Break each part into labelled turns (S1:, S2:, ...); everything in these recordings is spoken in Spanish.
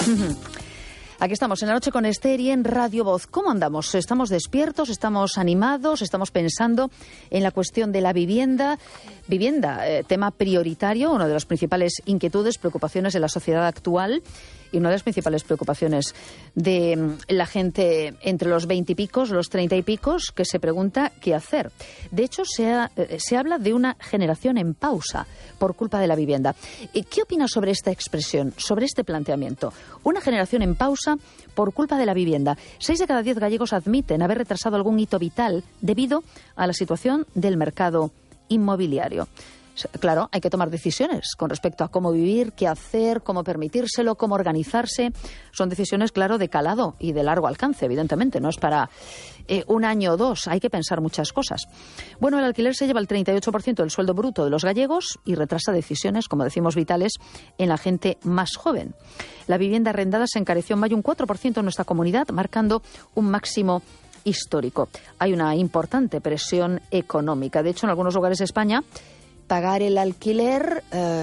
S1: Aquí estamos en La Noche con Esther y en Radio Voz. ¿Cómo andamos? ¿Estamos despiertos? ¿Estamos animados? ¿Estamos pensando en la cuestión de la vivienda? Vivienda, tema prioritario, una de las principales inquietudes, preocupaciones de la sociedad actual y una de las principales preocupaciones de la gente entre los 20 y picos, los 30 y picos, que se pregunta qué hacer. De hecho, se habla de una generación en pausa por culpa de la vivienda. ¿Qué opinas sobre esta expresión, sobre este planteamiento? Una generación en pausa por culpa de la vivienda. 6 de cada 10 gallegos admiten haber retrasado algún hito vital debido a la situación del mercado inmobiliario. Claro, hay que tomar decisiones con respecto a cómo vivir, qué hacer, cómo permitírselo, cómo organizarse. Son decisiones, claro, de calado y de largo alcance, evidentemente. No es para un año o dos, hay que pensar muchas cosas. Bueno, el alquiler se lleva el 38% del sueldo bruto de los gallegos y retrasa decisiones, como decimos, vitales en la gente más joven. La vivienda arrendada se encareció en mayo un 4% en nuestra comunidad, marcando un máximo histórico. Hay una importante presión económica. De hecho, en algunos lugares de España, pagar el alquiler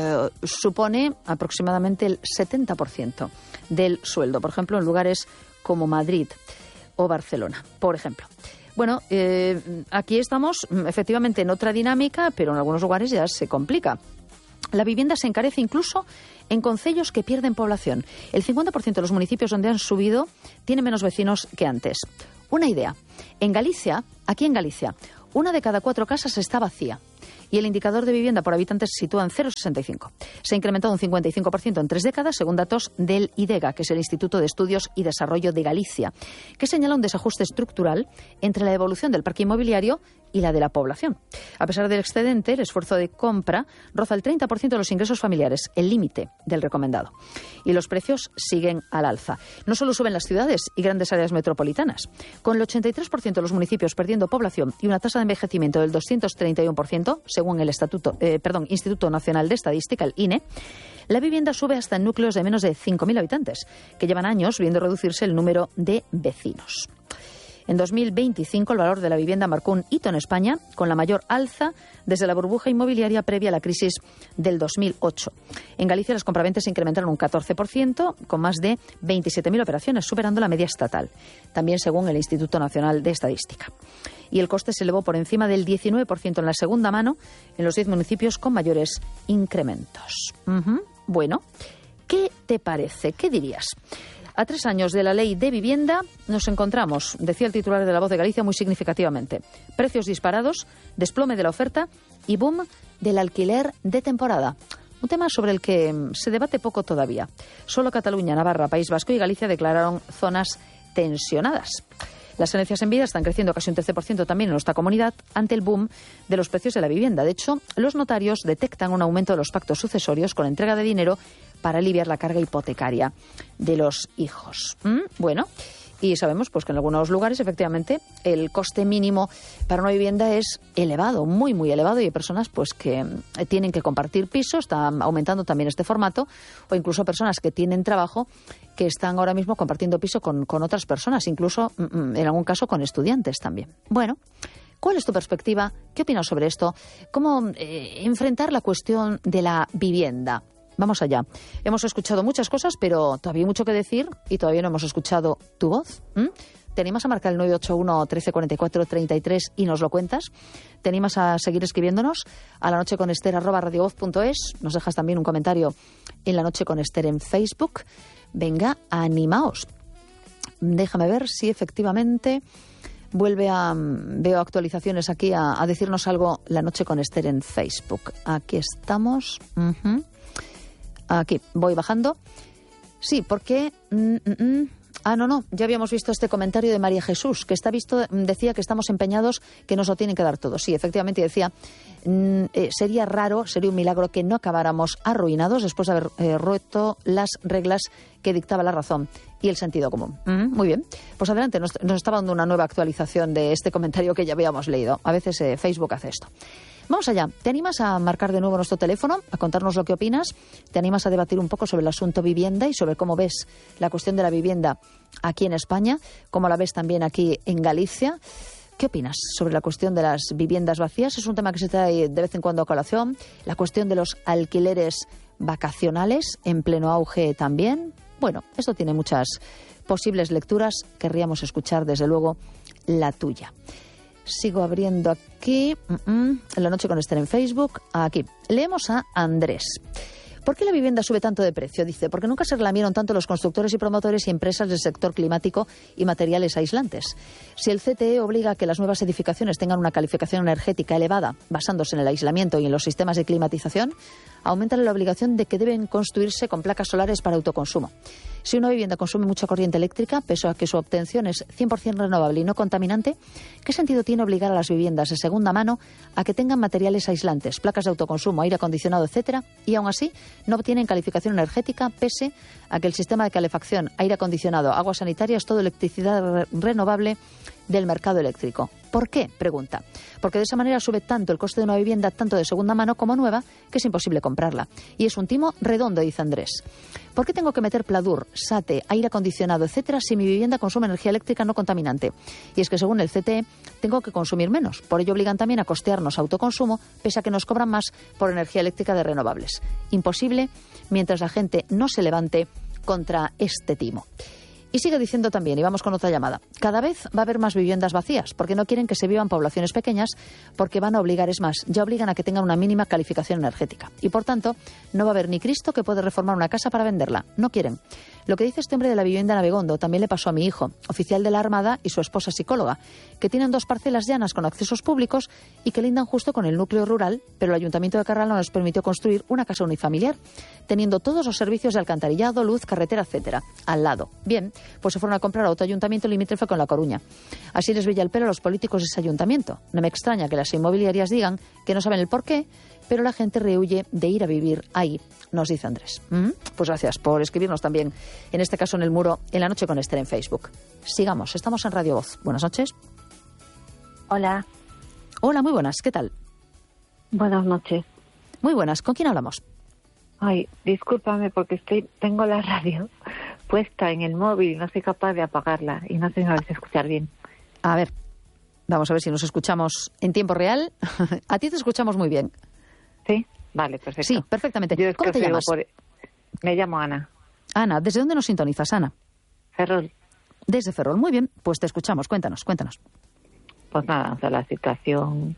S1: supone aproximadamente el 70% del sueldo. Por ejemplo, en lugares como Madrid o Barcelona, por ejemplo. Bueno, aquí estamos efectivamente en otra dinámica, pero en algunos lugares ya se complica. La vivienda se encarece incluso en concellos que pierden población. El 50% de los municipios donde han subido tienen menos vecinos que antes. Una idea. En Galicia, aquí en Galicia, 1 de cada 4 casas está vacía. Y el indicador de vivienda por habitante se sitúa en 0,65. Se ha incrementado un 55% en 3 décadas, según datos del IDEGA, que es el Instituto de Estudios y Desarrollo de Galicia, que señala un desajuste estructural entre la evolución del parque inmobiliario y la de la población. A pesar del excedente, el esfuerzo de compra roza el 30% de los ingresos familiares, el límite del recomendado. Y los precios siguen al alza. No solo suben las ciudades y grandes áreas metropolitanas. Con el 83% de los municipios perdiendo población y una tasa de envejecimiento del 231%, según el Instituto Nacional de Estadística, el INE, la vivienda sube hasta en núcleos de menos de 5.000 habitantes, que llevan años viendo reducirse el número de vecinos. En 2025 el valor de la vivienda marcó un hito en España, con la mayor alza desde la burbuja inmobiliaria previa a la crisis del 2008. En Galicia las compraventas se incrementaron un 14%, con más de 27.000 operaciones, superando la media estatal, también según el Instituto Nacional de Estadística. Y el coste se elevó por encima del 19% en la segunda mano en los 10 municipios con mayores incrementos. Bueno, ¿qué te parece? ¿Qué dirías? A 3 años de la ley de vivienda nos encontramos, decía el titular de La Voz de Galicia muy significativamente, precios disparados, desplome de la oferta y boom del alquiler de temporada. Un tema sobre el que se debate poco todavía. Solo Cataluña, Navarra, País Vasco y Galicia declararon zonas tensionadas. Las herencias en vida están creciendo casi un 13% también en nuestra comunidad ante el boom de los precios de la vivienda. De hecho, los notarios detectan un aumento de los pactos sucesorios con entrega de dinero para aliviar la carga hipotecaria de los hijos. Bueno, y sabemos pues que en algunos lugares efectivamente el coste mínimo para una vivienda es elevado, muy muy elevado, y hay personas pues que tienen que compartir piso, está aumentando también este formato, o incluso personas que tienen trabajo que están ahora mismo compartiendo piso con otras personas, incluso en algún caso con estudiantes también. Bueno, ¿cuál es tu perspectiva? ¿Qué opinas sobre esto? ¿Cómo enfrentar la cuestión de la vivienda? Vamos allá. Hemos escuchado muchas cosas, pero todavía hay mucho que decir y todavía no hemos escuchado tu voz. ¿Te animas a marcar el 981 1344 33 y nos lo cuentas? ¿Te animas a seguir escribiéndonos a lanocheconester@radiovoz.es? Nos dejas también un comentario en La Noche con Esther en Facebook. Venga, animaos. Déjame ver si efectivamente veo actualizaciones aquí a decirnos algo La Noche con Esther en Facebook. Aquí estamos. Aquí, voy bajando. Sí, porque... no, ya habíamos visto este comentario de María Jesús, que decía que estamos empeñados, que nos lo tienen que dar todo. Sí, efectivamente decía, sería raro, sería un milagro que no acabáramos arruinados después de haber roto las reglas que dictaba la razón y el sentido común. Muy bien, pues adelante, nos estaba dando una nueva actualización de este comentario que ya habíamos leído. A veces Facebook hace esto. Vamos allá. ¿Te animas a marcar de nuevo nuestro teléfono, a contarnos lo que opinas? ¿Te animas a debatir un poco sobre el asunto vivienda y sobre cómo ves la cuestión de la vivienda aquí en España? ¿Cómo la ves también aquí en Galicia? ¿Qué opinas sobre la cuestión de las viviendas vacías? Es un tema que se trae de vez en cuando a colación. La cuestión de los alquileres vacacionales en pleno auge también. Bueno, esto tiene muchas posibles lecturas. Querríamos escuchar, desde luego, la tuya. Sigo abriendo aquí, en La Noche con Esther en Facebook. Aquí, leemos a Andrés. ¿Por qué la vivienda sube tanto de precio? Dice, porque nunca se relamieron tanto los constructores y promotores y empresas del sector climático y materiales aislantes. Si el CTE obliga a que las nuevas edificaciones tengan una calificación energética elevada, basándose en el aislamiento y en los sistemas de climatización, aumenta la obligación de que deben construirse con placas solares para autoconsumo. Si una vivienda consume mucha corriente eléctrica, pese a que su obtención es 100% renovable y no contaminante, ¿qué sentido tiene obligar a las viviendas de segunda mano a que tengan materiales aislantes, placas de autoconsumo, aire acondicionado, etcétera, y aún así no obtienen calificación energética, pese a que el sistema de calefacción, aire acondicionado, agua sanitaria es todo electricidad renovable del mercado eléctrico? ¿Por qué? Pregunta. Porque de esa manera sube tanto el coste de una vivienda, tanto de segunda mano como nueva, que es imposible comprarla. Y es un timo redondo, dice Andrés. ¿Por qué tengo que meter pladur, SATE, aire acondicionado, etcétera, si mi vivienda consume energía eléctrica no contaminante? Y es que según el CTE, tengo que consumir menos. Por ello obligan también a costearnos autoconsumo, pese a que nos cobran más por energía eléctrica de renovables. Imposible mientras la gente no se levante contra este timo. Y sigue diciendo también, y vamos con otra llamada, cada vez va a haber más viviendas vacías, porque no quieren que se vivan poblaciones pequeñas, porque van a obligar, es más, ya obligan a que tengan una mínima calificación energética. Y por tanto, no va a haber ni Cristo que puede reformar una casa para venderla. No quieren. Lo que dice este hombre de la vivienda en Abegondo también le pasó a mi hijo, oficial de la Armada, y su esposa psicóloga, que tienen 2 parcelas llanas con accesos públicos y que lindan justo con el núcleo rural, pero el Ayuntamiento de Carral no les permitió construir una casa unifamiliar, teniendo todos los servicios de alcantarillado, luz, carretera, etcétera, al lado. Bien, pues se fueron a comprar a otro ayuntamiento limítrofe con La Coruña. Así les brilla el pelo a los políticos de ese ayuntamiento. No me extraña que las inmobiliarias digan que no saben el porqué, pero la gente rehuye de ir a vivir ahí, nos dice Andrés. Pues gracias por escribirnos también, en este caso en el muro, en La Noche con Esther en Facebook. Sigamos, estamos en Radio Voz. Buenas noches.
S2: Hola.
S1: Hola, muy buenas, ¿qué tal?
S2: Buenas noches.
S1: Muy buenas, ¿con quién hablamos?
S2: Ay, discúlpame porque tengo la radio puesta en el móvil y no soy capaz de apagarla y no sé si me vais a escuchar bien.
S1: A ver, vamos a ver si nos escuchamos en tiempo real. A ti te escuchamos muy bien.
S2: ¿Sí? Vale, perfecto.
S1: Sí, perfectamente.
S2: Yo
S1: ¿Cómo te llamas?
S2: Me llamo Ana.
S1: Ana, ¿desde dónde nos sintonizas, Ana?
S2: Ferrol.
S1: Desde Ferrol, muy bien. Pues te escuchamos, cuéntanos.
S2: Pues nada, o sea, la situación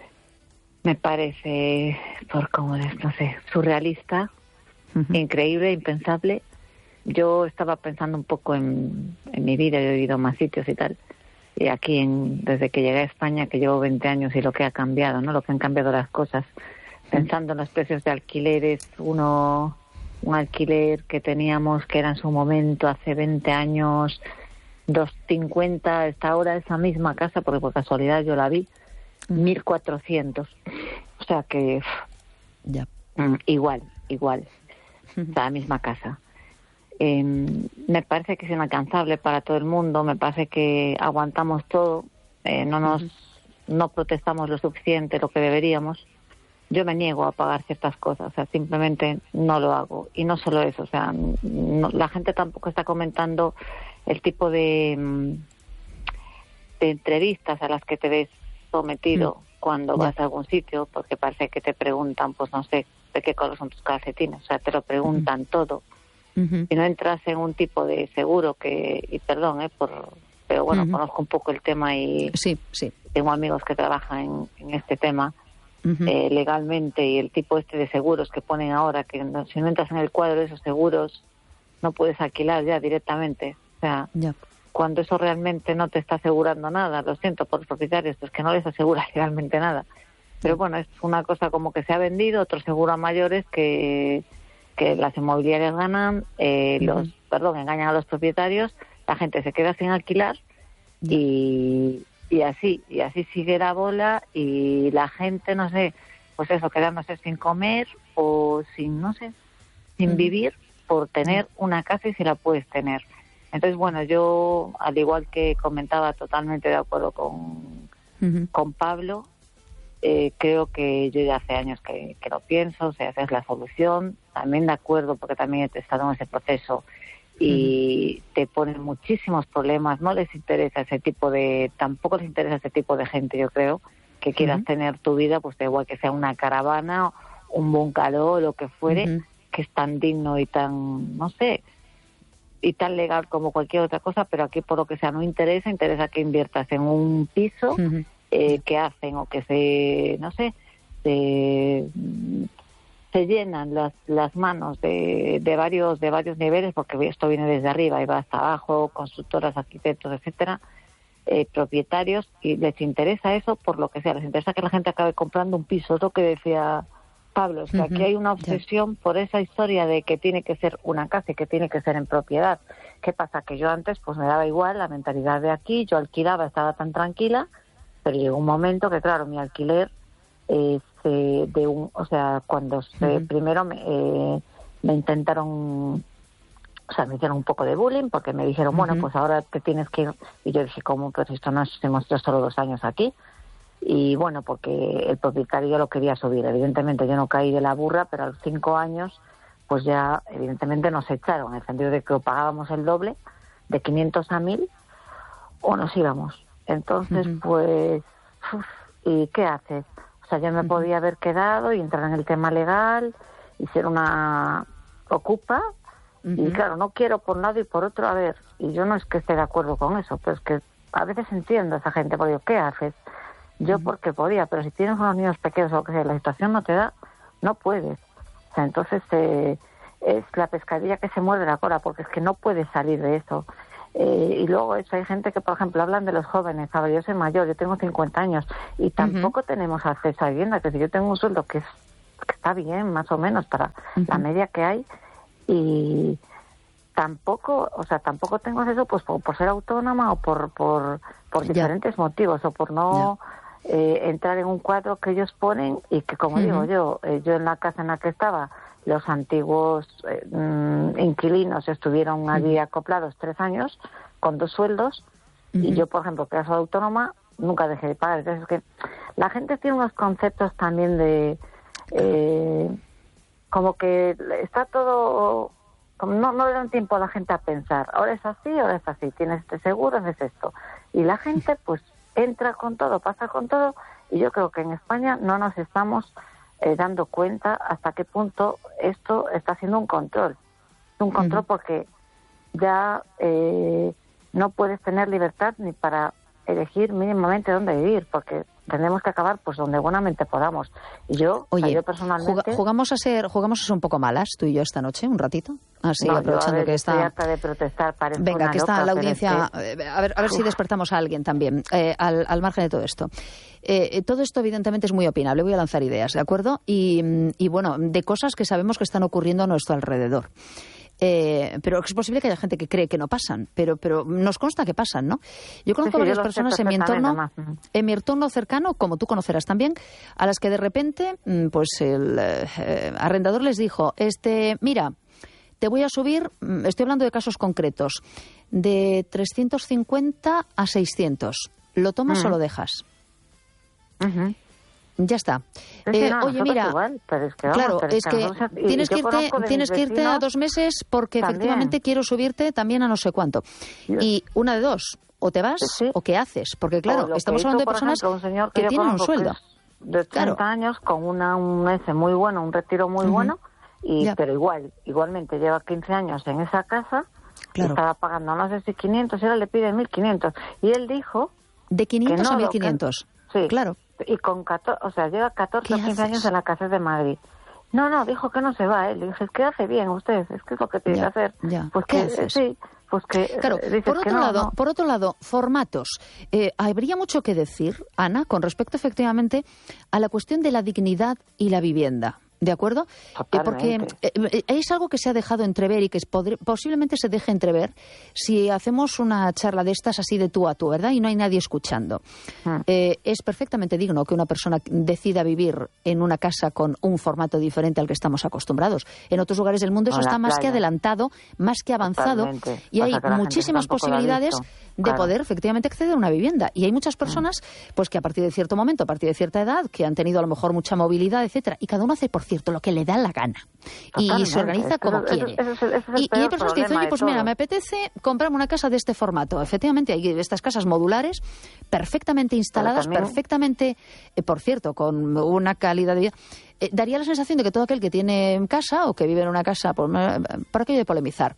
S2: me parece, por cómo es, no sé, surrealista, increíble, impensable. Yo estaba pensando un poco en mi vida, yo he vivido más sitios y tal. Y aquí, desde que llegué a España, que llevo 20 años y lo que ha cambiado, ¿no? Lo que han cambiado las cosas. Pensando en los precios de alquileres, un alquiler que teníamos que era en su momento hace 20 años, 250, está ahora esa misma casa, porque por casualidad yo la vi, 1.400. O sea que
S1: ya.
S2: Igual. O sea, la misma casa. Me parece que es inalcanzable para todo el mundo, me parece que aguantamos todo, no protestamos lo suficiente, lo que deberíamos. Yo me niego a pagar ciertas cosas, o sea, simplemente no lo hago. Y no solo eso, o sea, la gente tampoco está comentando el tipo de entrevistas a las que te ves sometido cuando vas a algún sitio, porque parece que te preguntan, pues no sé, de qué color son tus calcetines, o sea, te lo preguntan todo. Si no entras en un tipo de seguro y perdón, pero bueno, conozco un poco el tema y
S1: sí.
S2: Tengo amigos que trabajan en este tema legalmente, y el tipo de seguros que ponen ahora, que si no entras en el cuadro de esos seguros no puedes alquilar ya directamente. O sea, cuando eso realmente no te está asegurando nada, lo siento por los propietarios, pues que no les asegura realmente nada. Pero bueno, es una cosa como que se ha vendido, otro seguro a mayores que las inmobiliarias ganan, engañan a los propietarios, la gente se queda sin alquilar y así sigue la bola, y la gente, no sé, pues eso, quedándose sin comer o sin vivir por tener una casa, y si la puedes tener. Entonces, bueno, yo, al igual que comentaba, totalmente de acuerdo con Pablo. Creo que yo ya hace años que lo pienso, o sea, esa es la solución. También de acuerdo, porque también he estado en ese proceso y te ponen muchísimos problemas. No les interesa tampoco les interesa ese tipo de gente, yo creo, que quieras tener tu vida, pues da igual que sea una caravana, un bungalow, lo que fuere, que es tan digno y tan, no sé, y tan legal como cualquier otra cosa, pero aquí por lo que sea no interesa que inviertas en un piso que hacen o que se llenan las manos de varios niveles, porque esto viene desde arriba y va hasta abajo, constructoras, arquitectos, etcétera, propietarios, y les interesa eso por lo que sea, les interesa que la gente acabe comprando un piso. Es lo que decía Pablo, es que aquí hay una obsesión por esa historia de que tiene que ser una casa y que tiene que ser en propiedad. ¿Qué pasa? Que yo antes pues me daba igual la mentalidad de aquí, yo alquilaba, estaba tan tranquila, pero llegó un momento que, claro, mi alquiler cuando primero me intentaron, me hicieron un poco de bullying porque me dijeron, bueno, pues ahora te tienes que ir. Y yo dije, ¿cómo? Pues esto no hemos estado solo 2 años aquí. Y bueno, porque el propietario lo quería subir. Evidentemente yo no caí de la burra, pero a los 5 años pues ya evidentemente nos echaron, en el sentido de que o pagábamos el doble, de 500 a 1000, o nos íbamos. Entonces, pues, ¿y qué haces? O sea, yo me podía haber quedado y entrar en el tema legal y ser una ocupa. Y claro, no quiero por un lado y por otro, a ver, y yo no es que esté de acuerdo con eso, pero es que a veces entiendo a esa gente, porque ¿qué haces? Yo porque podía, pero si tienes unos niños pequeños o lo que sea, la situación no te da, no puedes. O sea, entonces es la pescadilla que se muerde la cola, porque es que no puedes salir de eso. Y luego eso, hay gente que, por ejemplo, hablan de los jóvenes. A ver, yo soy mayor, yo tengo 50 años y tampoco tenemos acceso a vivienda. Que si yo tengo un sueldo que está bien, más o menos, para la media que hay, y tampoco tengo acceso pues por ser autónoma o por diferentes motivos, o por no entrar en un cuadro que ellos ponen, y que, como digo yo en la casa en la que estaba, los antiguos inquilinos estuvieron allí acoplados 3 años con 2 sueldos, y yo, por ejemplo, que soy autónoma, nunca dejé de pagar. Entonces, es que la gente tiene unos conceptos también de como que está todo, como no le dan tiempo a la gente a pensar, ahora es así, tienes este seguro, haces esto, y la gente pues entra con todo, pasa con todo, y yo creo que en España no nos estamos dando cuenta hasta qué punto esto está siendo un control. Porque ya no puedes tener libertad ni para elegir mínimamente dónde vivir, porque tenemos que acabar pues donde buenamente podamos. Y yo, yo personalmente...
S1: ¿Jugamos a ser un poco malas, tú y yo, esta noche, un ratito? Así,
S2: no,
S1: aprovechando que está...
S2: Estoy harta de protestar,
S1: venga, que está la audiencia...
S2: Que...
S1: A ver si despertamos a alguien también, al margen de todo esto. Todo esto, evidentemente, es muy opinable. Voy a lanzar ideas, ¿de acuerdo? Y bueno, de cosas que sabemos que están ocurriendo a nuestro alrededor. Pero es posible que haya gente que cree que no pasan, pero nos consta que pasan, ¿no? Yo conozco varias personas en mi entorno cercano, como tú conocerás también, a las que de repente pues el arrendador les dijo, mira, te voy a subir, estoy hablando de casos concretos, de 350 a 600. ¿Lo tomas o lo dejas? Ya está. Oye, mira,
S2: igual, pero es que, vamos,
S1: claro, es que tienes que irte a 2 meses porque también, efectivamente quiero subirte también a no sé cuánto. Y una de dos, o te vas o qué haces, porque claro, estamos hablando de personas que tienen un sueldo.
S2: De 30 años con un ese muy bueno, un retiro muy bueno, pero igualmente lleva 15 años en esa casa, y estaba pagando no sé si 500, y ahora le piden 1.500. Y él dijo...
S1: De 500 a 1.500.
S2: Sí,
S1: claro.
S2: Y con 14, lleva 14 o 15 años en la casa de Madrid. No, dijo que no se va, ¿eh? Le dije, es que hace bien usted, es que es lo que tiene que hacer. Pues
S1: ¿qué
S2: que
S1: haces?
S2: sí, pues que...
S1: Claro, por otro lado, formatos. Habría mucho que decir, Ana, con respecto efectivamente a la cuestión de la dignidad y la vivienda. ¿De acuerdo? Porque es algo que se ha dejado entrever y que posiblemente se deje entrever si hacemos una charla de estas así de tú a tú, ¿verdad? Y no hay nadie escuchando. Es perfectamente digno que una persona decida vivir en una casa con un formato diferente al que estamos acostumbrados. En otros lugares del mundo eso está más que adelantado, más que avanzado, y hay muchísimas posibilidades de poder efectivamente acceder a una vivienda. Y hay muchas personas pues que a partir de cierto momento, a partir de cierta edad, que han tenido a lo mejor mucha movilidad, etcétera, y cada uno hace, por cierto, lo que le da la gana. Y se organiza como quiere. Y hay personas que dicen, oye, pues mira, me apetece comprarme una casa de este formato. Efectivamente, hay estas casas modulares perfectamente instaladas, perfectamente, por cierto, con una calidad de vida. Daría la sensación de que todo aquel que tiene casa o que vive en una casa, por aquello de polemizar,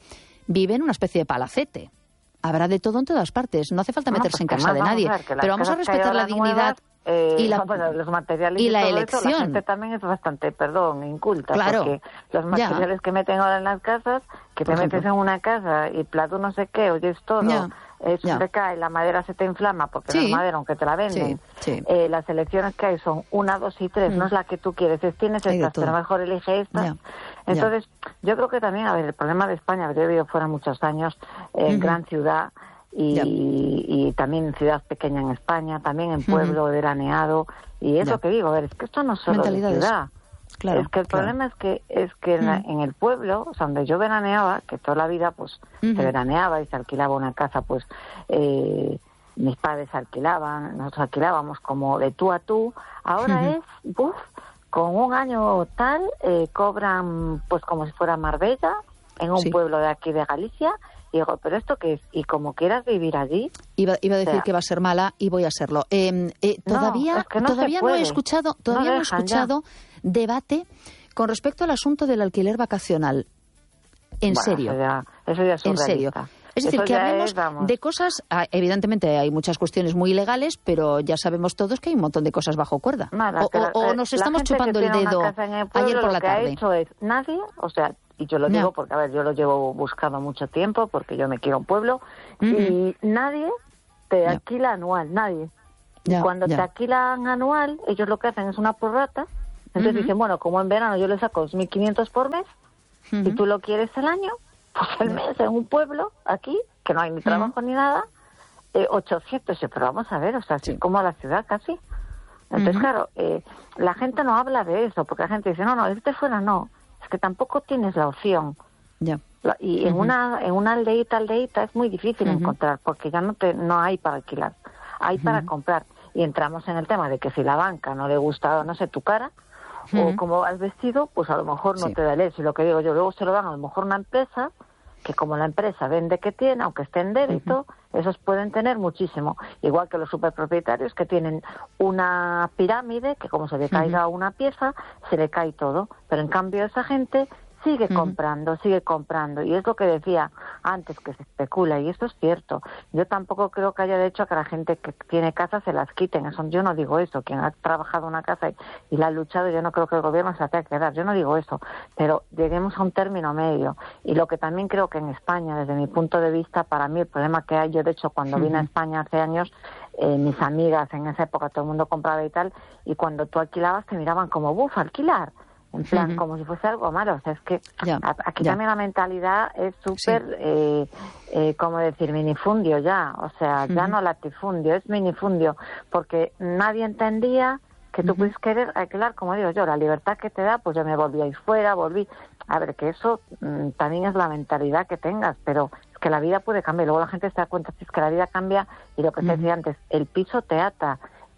S1: vive en una especie de palacete. Habrá de todo en todas partes. No hace falta meterse en casa de nadie. Pero vamos a respetar la dignidad y
S2: los materiales
S1: y
S2: y
S1: la
S2: todo
S1: elección.
S2: Eso, la gente también es bastante, inculta.
S1: Claro.
S2: Porque los materiales que meten ahora en las casas, que te metes en una casa y plato no sé qué, oyes todo, eso te cae, la madera se te inflama porque no es madera, aunque te la venden. Las elecciones que hay son 1, 2 y 3, no es la que tú quieres, tienes estas, pero mejor elige estas. Entonces, yo creo que también, a ver, el problema de España, yo he vivido fuera muchos años, en gran ciudad, y también en ciudad pequeña en España, también en pueblo veraneado, y es lo que digo, a ver, es que esto no es solo de ciudad. Claro, es que el problema es que en el pueblo, o sea, donde yo veraneaba, que toda la vida pues se veraneaba y se alquilaba una casa, pues mis padres alquilaban, nosotros alquilábamos como de tú a tú, ahora con un año tal cobran pues como si fuera Marbella, en un pueblo de aquí de Galicia. Y digo, ¿pero esto qué es? Y como quieras vivir allí...
S1: Iba a decir que va a ser mala y voy a serlo. Todavía no he escuchado debate con respecto al asunto del alquiler vacacional. En serio.
S2: Eso ya es
S1: en serio. Es decir, que hablemos de cosas... Evidentemente hay muchas cuestiones muy ilegales, pero ya sabemos todos que hay un montón de cosas bajo cuerda. O nos estamos chupando el dedo ayer por la tarde.
S2: Lo que ha hecho es nadie, o sea... Y yo lo digo porque, a ver, yo lo llevo buscando mucho tiempo porque yo me quiero un pueblo y nadie te alquila anual, nadie. Cuando te alquilan anual, ellos lo que hacen es una prorrata. Entonces dicen, bueno, como en verano yo le saco 2.500 por mes, si tú lo quieres el año, pues el mes en un pueblo aquí, que no hay ni trabajo ni nada, 800. Pero vamos a ver, o sea, así como la ciudad casi. Entonces, claro, la gente no habla de eso, porque la gente dice, no, fuera no. Es que tampoco tienes la opción. Y en una aldeita es muy difícil encontrar, porque ya no hay para alquilar, hay para comprar. Y entramos en el tema de que si la banca no le gusta, no sé, tu cara, o como has vestido, pues a lo mejor no te da el éxito. Lo que digo yo, luego se lo dan a lo mejor una empresa, que como la empresa vende que tiene, aunque esté en débito, esos pueden tener muchísimo. Igual que los superpropietarios que tienen una pirámide, que como se le caiga una pieza, se le cae todo. Pero en cambio esa gente sigue comprando. Y es lo que decía antes, que se especula, y esto es cierto. Yo tampoco creo que haya derecho a que la gente que tiene casas se las quiten. Eso, yo no digo eso. Quien ha trabajado una casa y la ha luchado, yo no creo que el gobierno se la tenga que dar. Yo no digo eso. Pero lleguemos a un término medio. Y lo que también creo que en España, desde mi punto de vista, para mí el problema que hay, yo de hecho cuando vine a España hace años, mis amigas en esa época, todo el mundo compraba y tal, y cuando tú alquilabas te miraban como, ¡buf, alquilar! En plan, como si fuese algo malo. O sea, es que aquí también la mentalidad es súper, ¿cómo decir? Minifundio ya. O sea, ya no latifundio, es minifundio. Porque nadie entendía que tú puedes querer alquilar, como digo yo, la libertad que te da, pues yo me volví a ir fuera, A ver, que eso también es la mentalidad que tengas, pero es que la vida puede cambiar. Luego la gente se da cuenta que es que la vida cambia y lo que te decía antes, el piso te ata.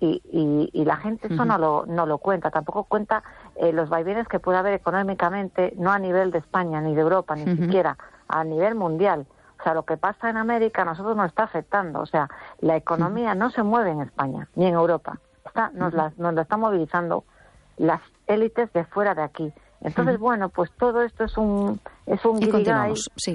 S2: Y la gente eso no lo cuenta, tampoco cuenta los vaivenes que puede haber económicamente, no a nivel de España ni de Europa, ni siquiera a nivel mundial. O sea, lo que pasa en América a nosotros nos está afectando. O sea, la economía no se mueve en España ni en Europa, nos lo están movilizando las élites de fuera de aquí. Entonces, bueno, pues todo esto es un guirigay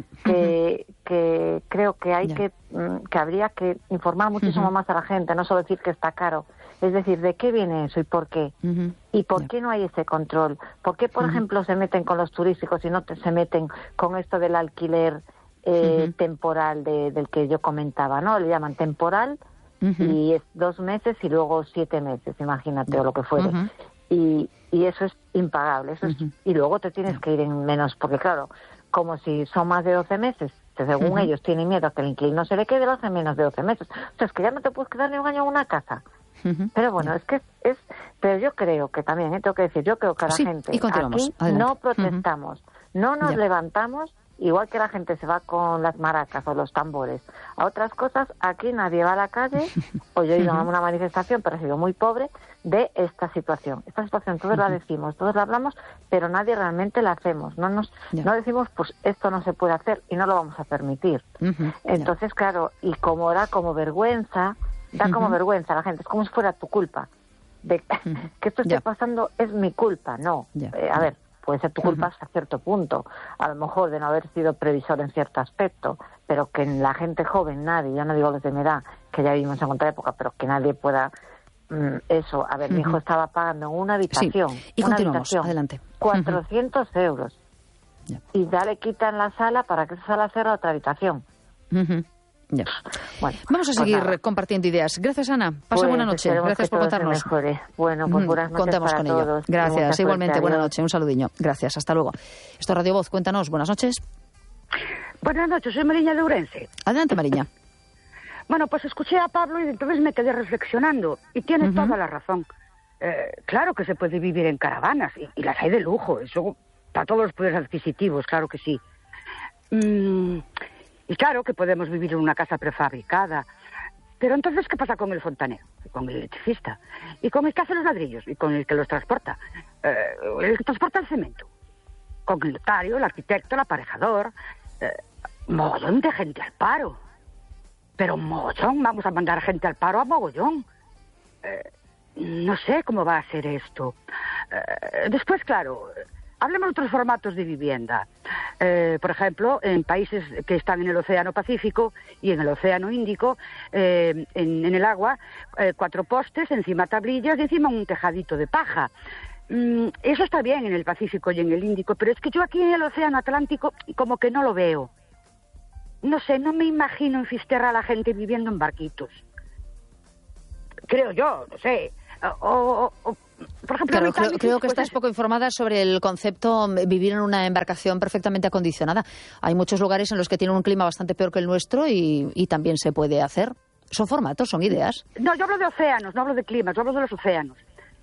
S2: que creo que que habría que informar muchísimo más a la gente, no solo decir que está caro, es decir, ¿de qué viene eso y por qué? ¿Y por qué no hay ese control? ¿Por qué, por ejemplo, se meten con los turísticos y no se meten con esto del alquiler temporal del que yo comentaba, ¿no? Le llaman temporal y es 2 meses y luego 7 meses, imagínate, o lo que fuere. Y eso es impagable. Y luego te tienes que ir en menos, porque claro, como si son más de 12 meses, que según ellos tienen miedo a que el inquilino se le quede, lo hacen menos de 12 meses. O sea, es que ya no te puedes quedar ni un año en una casa. Pero bueno, pero yo creo que también, tengo que decir, yo creo que la gente aquí no protestamos, no nos levantamos, igual que la gente se va con las maracas o los tambores a otras cosas, aquí nadie va a la calle, o yo he ido a una manifestación, pero ha sido muy pobre, de esta situación. Esta situación todos la decimos, todos la hablamos, pero nadie realmente la hacemos. No decimos, pues esto no se puede hacer y no lo vamos a permitir. Entonces, claro, y como da como vergüenza a la gente, es como si fuera tu culpa. Que esto esté pasando es mi culpa, no. A ver, puede ser tu culpa hasta cierto punto, a lo mejor de no haber sido previsor en cierto aspecto, pero que en la gente joven nadie, ya no digo los de mi edad, que ya vivimos en otra época, pero que nadie pueda eso. A ver, mi hijo estaba pagando en una habitación,
S1: sí. Y continuamos, adelante.
S2: 400 euros. Ya. Y ya le quitan la sala para que esa sala sea otra habitación.
S1: Ya. Bueno, vamos a seguir compartiendo ideas. Gracias, Ana. Pasa buena noche. Gracias por contarnos.
S2: Bueno, pues buenas noches.
S1: Contamos con ello. Gracias. Igualmente, buena noche. Un saludiño. Gracias. Hasta luego. Esto es Radio Voz. Cuéntanos. Buenas noches.
S3: Buenas noches. Soy Mariña de Ourense.
S1: Adelante, Mariña.
S3: Bueno, pues escuché a Pablo y entonces me quedé reflexionando. Y tiene toda la razón. Claro que se puede vivir en caravanas. Y las hay de lujo. Eso para todos los poderes adquisitivos. Claro que sí. Y claro que podemos vivir en una casa prefabricada. Pero entonces, ¿qué pasa con el fontanero? Y con el electricista. Y con el que hace los ladrillos. Y con el que los transporta. El que transporta el cemento. Con el notario, el arquitecto, el aparejador. Mogollón de gente al paro. Pero mogollón. Vamos a mandar gente al paro a mogollón. No sé cómo va a ser esto. Después, claro... Hablemos de otros formatos de vivienda. Por ejemplo, en países que están en el Océano Pacífico y en el Océano Índico, en el agua, 4 postes, encima tablillas y encima un tejadito de paja. Eso está bien en el Pacífico y en el Índico, pero es que yo aquí en el Océano Atlántico como que no lo veo. No sé, no me imagino en Fisterra a la gente viviendo en barquitos. Creo yo, no sé. Por ejemplo,
S1: claro, creo que estás poco informada sobre el concepto vivir en una embarcación perfectamente acondicionada. Hay muchos lugares en los que tienen un clima bastante peor que el nuestro y también se puede hacer. Son formatos, son ideas.
S3: No, yo hablo de océanos, no hablo de climas, yo hablo de los océanos.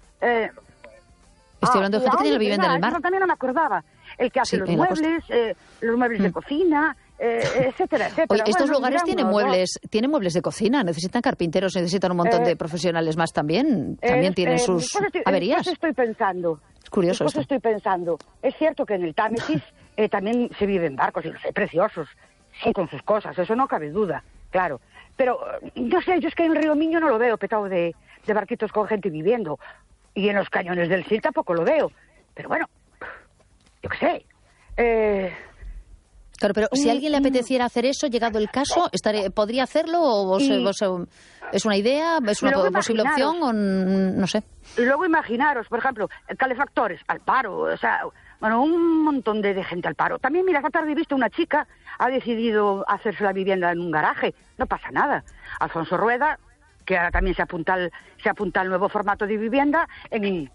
S1: Estoy hablando de gente que tiene vivienda en el mar.
S3: Yo también no me acordaba. El que hace los muebles de cocina... etcétera, etcétera.
S1: Oye, estos lugares tienen muebles de cocina, necesitan carpinteros, necesitan un montón de profesionales más también. También tienen sus averías.
S3: Estoy pensando.
S1: Es curioso esto.
S3: Estoy pensando. Es cierto que en el Támesis también se vive en barcos y los hay preciosos, sí, con sus cosas, eso no cabe duda, claro. Pero no sé, yo es que en el Río Miño no lo veo petado de barquitos con gente viviendo. Y en los cañones del Sil tampoco lo veo. Pero bueno, yo qué sé.
S1: Claro, pero si a alguien le apeteciera hacer eso, llegado el caso, ¿podría hacerlo o es una idea, es una posible opción o no sé?
S3: Y luego imaginaros, por ejemplo, calefactores al paro, o sea, bueno, un montón de gente al paro. También, mira, esta tarde he visto una chica, ha decidido hacerse la vivienda en un garaje, no pasa nada. Alfonso Rueda, que ahora también se apunta al nuevo formato de vivienda el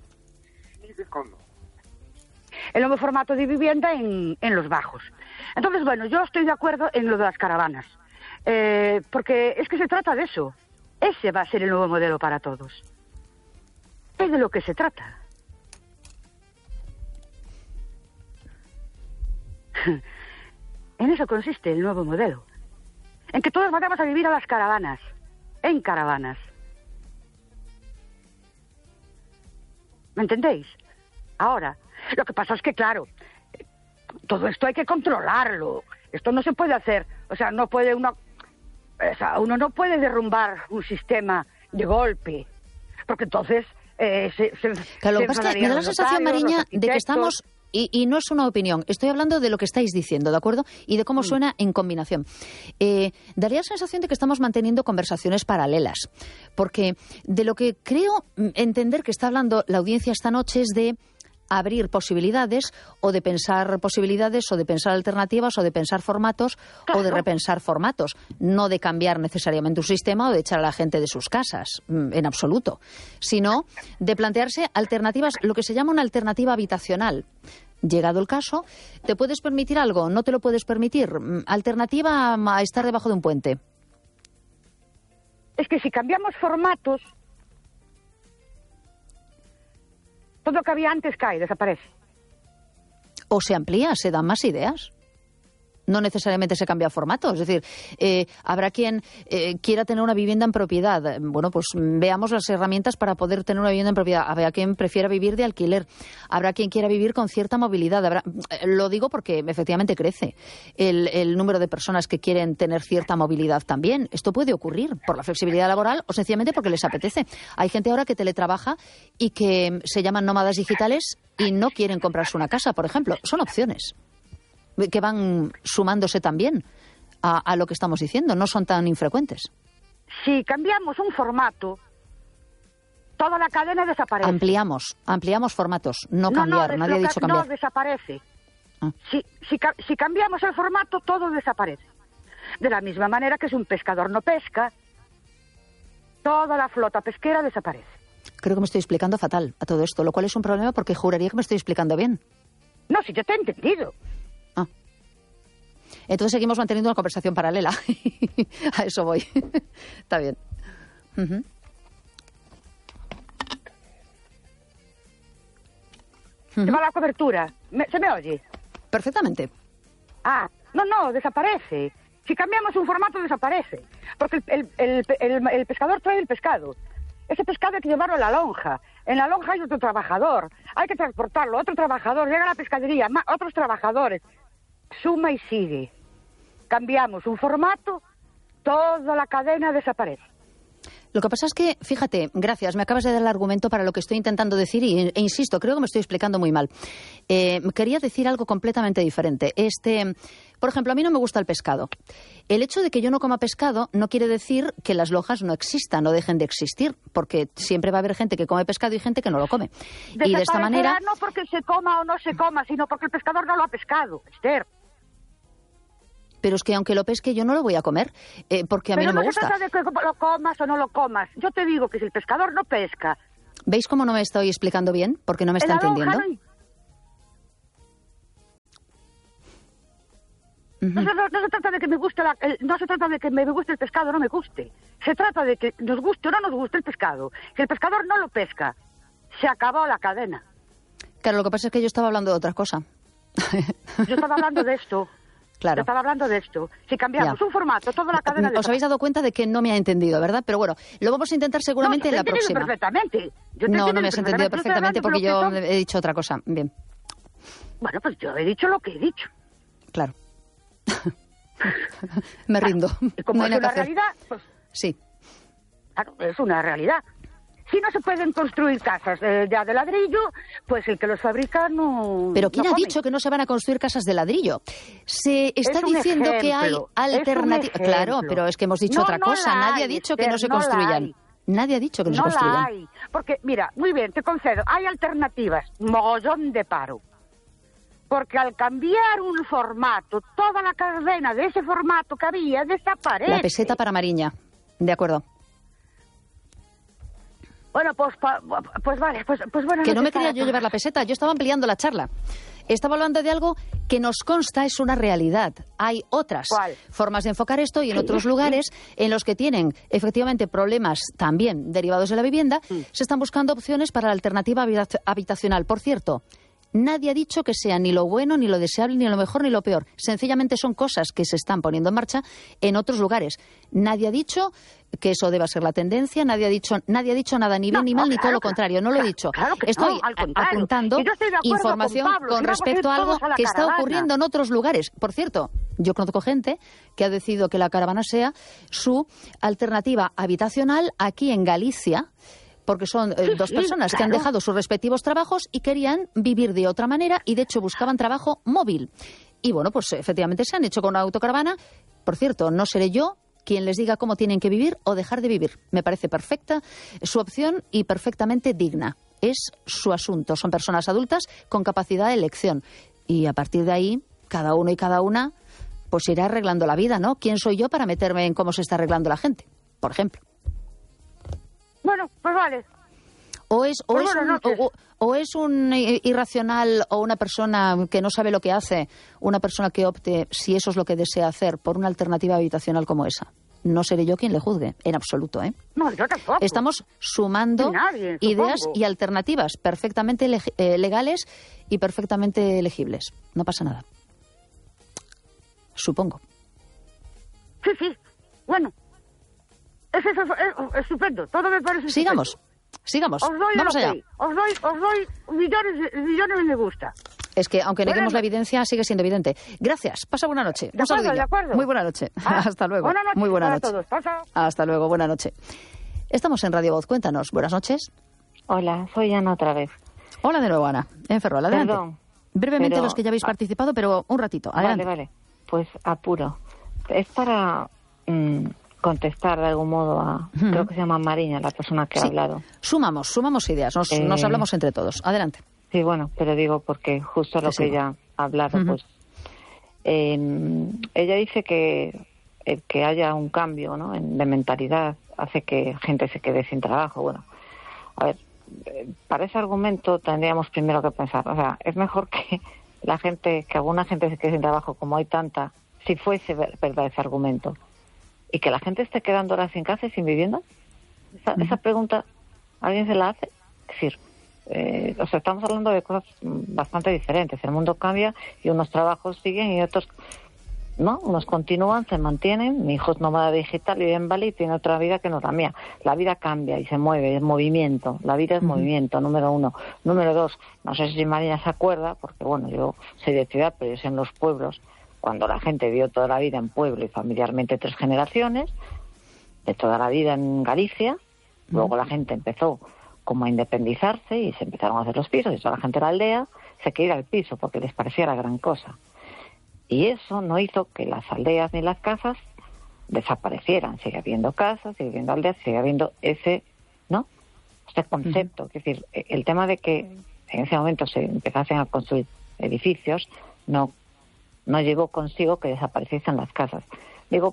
S3: nuevo formato de vivienda en los bajos. Entonces, bueno, yo estoy de acuerdo en lo de las caravanas, porque es que se trata de eso. Ese va a ser el nuevo modelo para todos. Es de lo que se trata. En eso consiste el nuevo modelo. En que todos vayamos a vivir a las caravanas, en caravanas. ¿Me entendéis? Ahora, lo que pasa es que, claro, todo esto hay que controlarlo. Esto no se puede hacer. O sea, uno no puede derrumbar un sistema de golpe. Porque entonces
S1: claro, lo que pasa es que me da la sensación, Mariña, de que estamos... Y no es una opinión, estoy hablando de lo que estáis diciendo, ¿de acuerdo? Y de cómo suena en combinación. Daría la sensación de que estamos manteniendo conversaciones paralelas. Porque de lo que creo entender que está hablando la audiencia esta noche es de abrir posibilidades o de pensar alternativas o de pensar formatos o de repensar formatos, no de cambiar necesariamente un sistema o de echar a la gente de sus casas, en absoluto, sino de plantearse alternativas, lo que se llama una alternativa habitacional. Llegado el caso, ¿te puedes permitir algo? ¿No te lo puedes permitir? Alternativa a estar debajo de un puente.
S3: Es que si cambiamos formatos, todo lo que había antes cae, desaparece.
S1: O se amplía, se dan más ideas. No necesariamente se cambia formato. Es decir, habrá quien quiera tener una vivienda en propiedad. Bueno, pues veamos las herramientas para poder tener una vivienda en propiedad. Habrá quien prefiera vivir de alquiler. Habrá quien quiera vivir con cierta movilidad. Lo digo porque efectivamente crece el número de personas que quieren tener cierta movilidad también. Esto puede ocurrir por la flexibilidad laboral o sencillamente porque les apetece. Hay gente ahora que teletrabaja y que se llaman nómadas digitales y no quieren comprarse una casa, por ejemplo. Son opciones que van sumándose también a lo que estamos diciendo, no son tan infrecuentes.
S3: Si cambiamos un formato, toda la cadena desaparece.
S1: Ampliamos formatos, no cambiar, nadie ha dicho cambiar.
S3: No, desaparece. Si cambiamos el formato, todo desaparece. De la misma manera que si un pescador no pesca, toda la flota pesquera desaparece.
S1: Creo que me estoy explicando fatal a todo esto, lo cual es un problema porque juraría que me estoy explicando bien.
S3: No, si yo te he entendido.
S1: Entonces seguimos manteniendo una conversación paralela. A eso voy. Está bien.
S3: Se va la cobertura. ¿Se me oye?
S1: Perfectamente.
S3: No, desaparece. Si cambiamos un formato, desaparece. Porque el pescador trae el pescado. Ese pescado hay que llevarlo a la lonja. En la lonja hay otro trabajador. Hay que transportarlo. Otro trabajador. Llega a la pescadería. Otros trabajadores. Suma y sigue. Cambiamos un formato, toda la cadena desaparece.
S1: Lo que pasa es que, fíjate, gracias, me acabas de dar el argumento para lo que estoy intentando decir e insisto, creo que me estoy explicando muy mal. Quería decir algo completamente diferente. Por ejemplo, a mí no me gusta el pescado. El hecho de que yo no coma pescado no quiere decir que las lojas no existan, no dejen de existir, porque siempre va a haber gente que come pescado y gente que no lo come. Y de esta manera...
S3: No porque se coma o no se coma, sino porque el pescador no lo ha pescado, Esther.
S1: Pero es que aunque lo pesque yo no lo voy a comer, porque a mí no me gusta.
S3: Pero no se trata de que lo comas o no lo comas. Yo te digo que si el pescador no pesca...
S1: ¿Veis cómo no me estoy explicando bien? Porque no me está entendiendo.
S3: No se trata de que me guste no se trata de que me guste el pescado o no me guste. Se trata de que nos guste o no nos guste el pescado. Que el pescador no lo pesca. Se acabó la cadena.
S1: Claro, lo que pasa es que yo estaba hablando de otra cosa.
S3: Yo estaba hablando de esto.
S1: Claro.
S3: Yo estaba hablando de esto. Si cambiamos un formato, toda la cadena...
S1: Os habéis dado cuenta de que no me ha entendido, ¿verdad? Pero bueno, lo vamos a intentar seguramente en la próxima.
S3: Perfectamente.
S1: No me has entendido perfectamente porque yo he dicho otra cosa. Bien.
S3: Bueno, pues yo he dicho lo que he dicho.
S1: Claro. Me rindo.
S3: Y como es una realidad, pues...
S1: Sí.
S3: Claro, es una realidad. Si no se pueden construir casas ya de ladrillo, pues el que los fabrica no...
S1: Pero ¿quién ha dicho que no se van a construir casas de ladrillo? Se está diciendo que hay alternativas... Claro, pero es que hemos dicho otra cosa. Nadie ha dicho que no se construyan. Nadie ha dicho que no se construyan.
S3: No la hay. Porque, mira, muy bien, te concedo, hay alternativas. Mogollón de paro. Porque al cambiar un formato, toda la cadena de ese formato que había desaparece.
S1: La peseta para Mariña. De acuerdo.
S3: Bueno, pues vale, pues bueno.
S1: Que no me quería yo llevar la peseta, yo estaba ampliando la charla. Estaba hablando de algo que nos consta es una realidad. Hay otras formas de enfocar esto y en otros lugares en los que tienen efectivamente problemas también derivados de la vivienda, se están buscando opciones para la alternativa habitacional. Por cierto, nadie ha dicho que sea ni lo bueno, ni lo deseable, ni lo mejor, ni lo peor. Sencillamente son cosas que se están poniendo en marcha en otros lugares. Nadie ha dicho que eso deba ser la tendencia, nadie ha dicho nada ni bien ni mal, ni todo lo contrario. No lo he dicho. Estoy apuntando información con respecto a algo que está ocurriendo en otros lugares. Por cierto, yo conozco gente que ha decidido que la caravana sea su alternativa habitacional aquí en Galicia, porque son dos personas que han dejado sus respectivos trabajos y querían vivir de otra manera y de hecho buscaban trabajo móvil. Y bueno, pues efectivamente se han hecho con una autocaravana. Por cierto, no seré yo quien les diga cómo tienen que vivir o dejar de vivir. Me parece perfecta su opción y perfectamente digna. Es su asunto. Son personas adultas con capacidad de elección. Y a partir de ahí, cada uno y cada una pues irá arreglando la vida, ¿no? ¿Quién soy yo para meterme en cómo se está arreglando la gente? Por ejemplo.
S3: Bueno, pues vale.
S1: O es un irracional o una persona que no sabe lo que hace, una persona que opte, si eso es lo que desea hacer, por una alternativa habitacional como esa. No seré yo quien le juzgue, en absoluto, ¿eh?
S3: No, yo tampoco.
S1: Estamos sumando ideas y alternativas perfectamente legales y perfectamente elegibles. No pasa nada. supongo.
S3: Sí. Bueno, es estupendo. Todo me parece estupendo.
S1: Sigamos.
S3: Os doy
S1: Vamos allá.
S3: Os doy millones de me gusta.
S1: Es que, aunque neguemos la evidencia, sigue siendo evidente. Gracias. Pasa buena noche. Un saludillo.
S3: De acuerdo.
S1: Muy buena noche. Hasta luego.
S3: Buena noche.
S1: Muy buena
S3: para
S1: noche.
S3: todos. Pasa.
S1: Hasta luego. Buena noche. Estamos en Radio Voz. Cuéntanos. Buenas noches.
S2: Hola, soy Ana otra vez.
S1: Hola de nuevo, Ana. En Ferrol, adelante.
S2: Perdón,
S1: brevemente los que ya habéis participado, pero un ratito. Adelante.
S2: Vale. Pues apuro. Es para contestar de algún modo a... Creo que se llama Mariña, la persona que ha hablado. Sumamos
S1: ideas. Nos hablamos entre todos. Adelante.
S2: Sí, bueno, pero digo porque justo lo que ella ha hablado, pues... ella dice que el que haya un cambio, ¿no?, de mentalidad hace que gente se quede sin trabajo. Bueno, a ver, para ese argumento tendríamos primero que pensar, o sea, es mejor que alguna gente se quede sin trabajo, como hay tanta, si fuese verdad ese argumento, y que la gente esté quedando ahora sin casa y sin vivienda. Esa pregunta, ¿alguien se la hace? Es decir, o sea, estamos hablando de cosas bastante diferentes. El mundo cambia y unos trabajos siguen y otros no, unos continúan, se mantienen. Mi hijo es nómada digital, vive en Bali y tiene otra vida que no es la mía. La vida cambia y se mueve, es movimiento. La vida es movimiento, número uno. Número dos, no sé si María se acuerda, porque bueno, yo soy de ciudad, pero yo soy en los pueblos, cuando la gente vivió toda la vida en pueblo y familiarmente 3 generaciones, de toda la vida en Galicia. Luego la gente empezó como a independizarse y se empezaron a hacer los pisos y toda la gente de la aldea se quería ir al piso porque les parecía la gran cosa. Y eso no hizo que las aldeas ni las casas desaparecieran. Sigue habiendo casas, sigue habiendo aldeas, sigue habiendo este concepto. Es decir, el tema de que en ese momento se empezasen a construir edificios no llegó consigo que desapareciesen las casas. Digo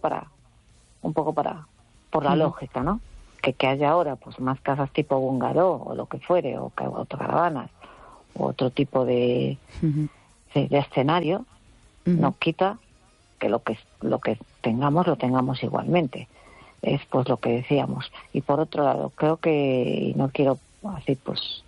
S2: por la lógica, ¿no? Que haya ahora pues más casas tipo bungalow o lo que fuere, o autocaravanas, o otro tipo de escenario, no quita que lo que tengamos lo tengamos igualmente. Es pues lo que decíamos. Y por otro lado, creo que, y no quiero así pues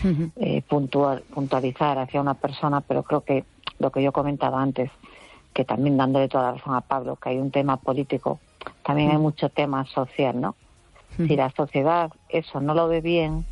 S2: puntualizar hacia una persona, pero creo que lo que yo comentaba antes, que también dándole toda la razón a Pablo, que hay un tema político, también hay mucho tema social, ¿no? Si la sociedad eso no lo ve bien,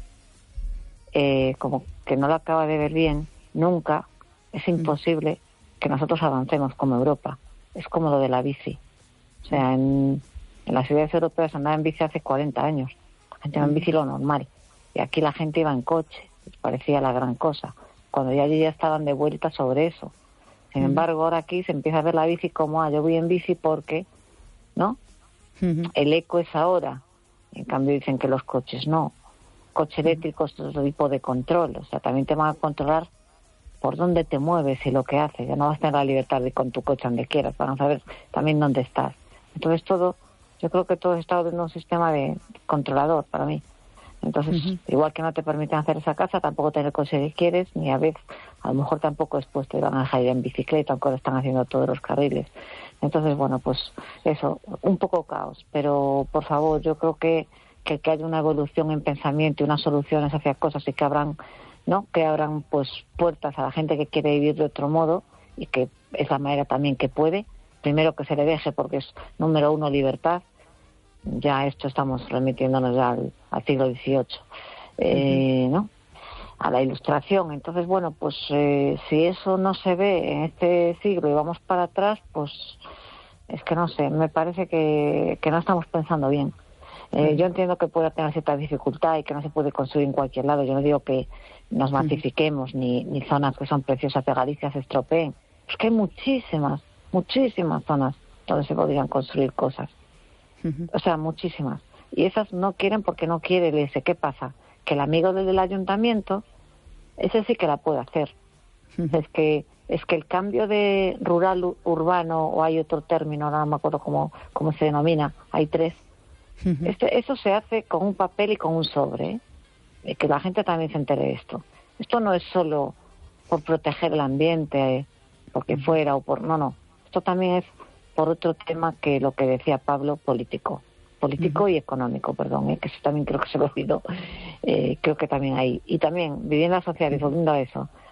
S2: como que no lo acaba de ver bien, nunca, es imposible que nosotros avancemos como Europa. Es como lo de la bici. O sea, en las ciudades europeas andaba en bici hace 40 años. La gente iba en bici lo normal. Y aquí la gente iba en coche. Les parecía la gran cosa. Cuando ya allí ya estaban de vuelta sobre eso. Sin embargo, ahora aquí se empieza a ver la bici como, yo voy en bici porque, ¿no? El eco es ahora. En cambio dicen que los coches no. Coche eléctrico es otro tipo de control. O sea, también te van a controlar por dónde te mueves y lo que haces. Ya no vas a tener la libertad de ir con tu coche donde quieras. Van a saber también dónde estás. Entonces yo creo que todo está en un sistema de controlador para mí. Entonces, igual que no te permiten hacer esa casa, tampoco tener el coche que quieres, ni a veces, a lo mejor tampoco después te van a dejar ir en bicicleta, aunque lo están haciendo todos los carriles. Entonces, bueno, pues eso, un poco caos. Pero, por favor, yo creo que haya una evolución en pensamiento y unas soluciones hacia cosas y que abran pues puertas a la gente que quiere vivir de otro modo, y que es la manera también que puede. Primero que se le deje, porque es número uno libertad. Ya esto estamos remitiéndonos ya al siglo XVIII, ¿no? A la Ilustración. Entonces, bueno, pues si eso no se ve en este siglo y vamos para atrás, pues es que no sé, me parece que no estamos pensando bien. Yo entiendo que pueda tener cierta dificultad y que no se puede construir en cualquier lado. Yo no digo que nos masifiquemos ni zonas que son preciosas de Galicia se estropeen. Es que hay muchísimas zonas donde se podrían construir cosas. O sea, muchísimas. Y esas no quieren porque no quiere. Le dice, ¿qué pasa? Que el amigo del ayuntamiento, ese sí que la puede hacer. Es que el cambio de rural urbano, o hay otro término, ahora no me acuerdo cómo se denomina, hay 3. Eso se hace con un papel y con un sobre, que la gente también se entere de esto. Esto no es solo por proteger el ambiente, porque fuera o por... No. Esto también es por otro tema que lo que decía Pablo, político y económico, perdón, que eso también creo que se lo olvidó. Creo que también hay. Y también, vivienda social, y volviendo a eso,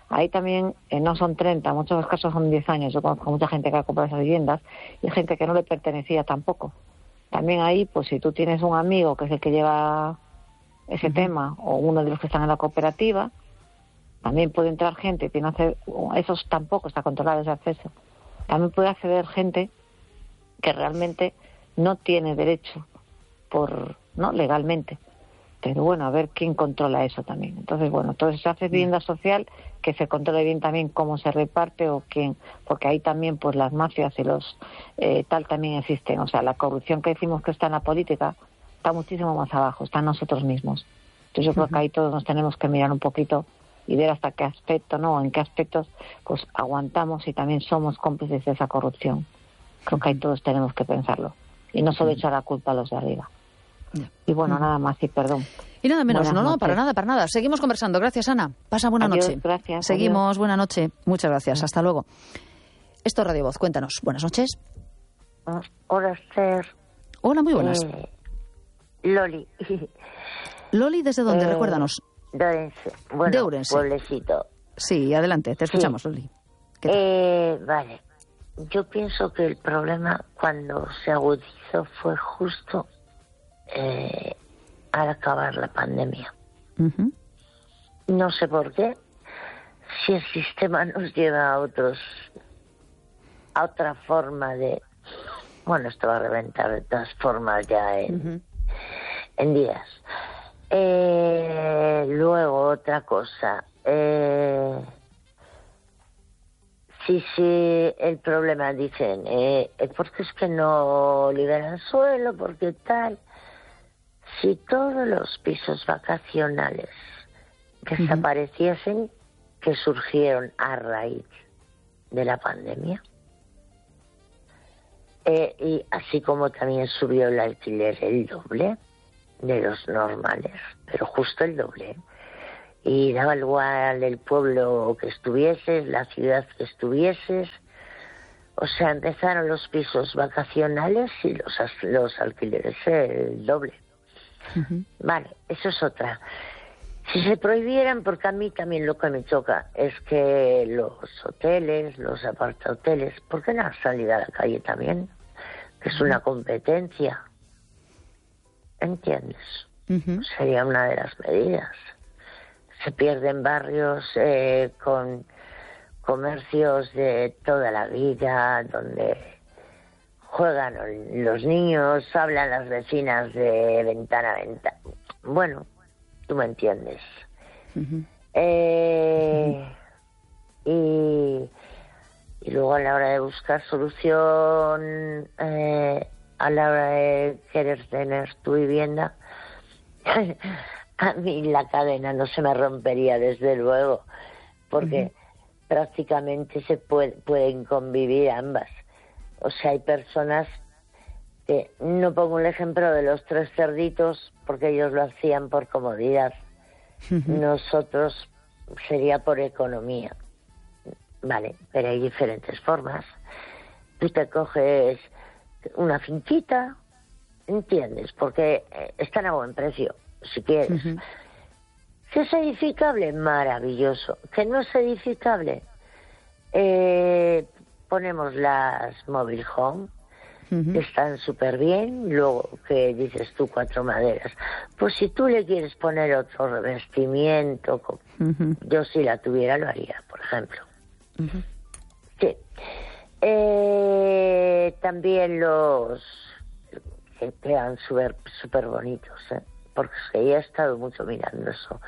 S2: ahí también no son 30, en muchos casos son 10 años. Yo conozco mucha gente que ha comprado esas viviendas y gente que no le pertenecía tampoco. También ahí, pues si tú tienes un amigo que es el que lleva ese tema, o uno de los que están en la cooperativa, también puede entrar gente, eso tampoco está controlado, ese acceso. También puede acceder gente que realmente no tiene derecho legalmente. Pero bueno, a ver quién controla eso también. Entonces, bueno, entonces se hace vivienda social, que se controle bien también cómo se reparte o quién, porque ahí también pues las mafias y los tal también existen. O sea, la corrupción que decimos que está en la política está muchísimo más abajo, está en nosotros mismos. Entonces yo creo que ahí todos nos tenemos que mirar un poquito y ver hasta qué aspecto, en qué aspectos pues aguantamos y también somos cómplices de esa corrupción. Creo que ahí todos tenemos que pensarlo y no solo echar la culpa a los de arriba. Y bueno, nada más y perdón.
S1: Y nada menos, no, para nada. Seguimos conversando. Gracias, Ana. Pasa buena noche.
S2: Gracias.
S1: Seguimos,
S2: adiós.
S1: Buena noche. Muchas gracias. Hasta luego. Esto es Radio Voz. Cuéntanos. Buenas noches.
S4: Hola, Esther.
S1: Hola, muy buenas.
S4: Loli.
S1: Loli, ¿desde dónde? Recuérdanos.
S4: De Ourense. Bueno,
S1: de Ourense.
S4: Pueblecito.
S1: Sí, adelante. Te escuchamos, Loli.
S4: Vale. Yo pienso que el problema cuando se agudizó fue justo al acabar la pandemia.
S1: Uh-huh.
S4: No sé por qué, si el sistema nos lleva a otra forma de... Bueno, esto va a reventar de todas formas ya en días. Luego, otra cosa. Sí, el problema, dicen, porque es que no liberan suelo, porque tal... Si todos los pisos vacacionales desapareciesen, que surgieron a raíz de la pandemia, y así como también subió el alquiler el doble de los normales, pero justo el doble, y daba igual el pueblo que estuvieses, la ciudad que estuvieses, o sea, empezaron los pisos vacacionales y los alquileres el doble. Vale, eso es otra. Si se prohibieran, porque a mí también lo que me choca es que los hoteles, los apartahoteles, ¿por qué no han salido a la calle también? Que es una competencia. ¿Entiendes? Sería una de las medidas. Se pierden barrios con comercios de toda la vida, donde juegan los niños, hablan las vecinas de ventana a ventana. Bueno, tú me entiendes. Y luego a la hora de buscar solución, a la hora de querer tener tu vivienda, a mí la cadena no se me rompería, desde luego, porque prácticamente se pueden convivir ambas. O sea, hay personas que, no pongo el ejemplo de los 3 cerditos, porque ellos lo hacían por comodidad. Nosotros sería por economía. Vale, pero hay diferentes formas. Tú te coges una finquita, ¿entiendes? Porque están a buen precio, si quieres. Si es edificable, maravilloso. Que no es edificable, ponemos las mobile home, que están súper bien. Luego, que dices tú, 4 maderas. Pues si tú le quieres poner otro revestimiento, yo si la tuviera lo haría, por ejemplo. Sí. También los que quedan súper bonitos, porque ya he estado mucho mirando eso.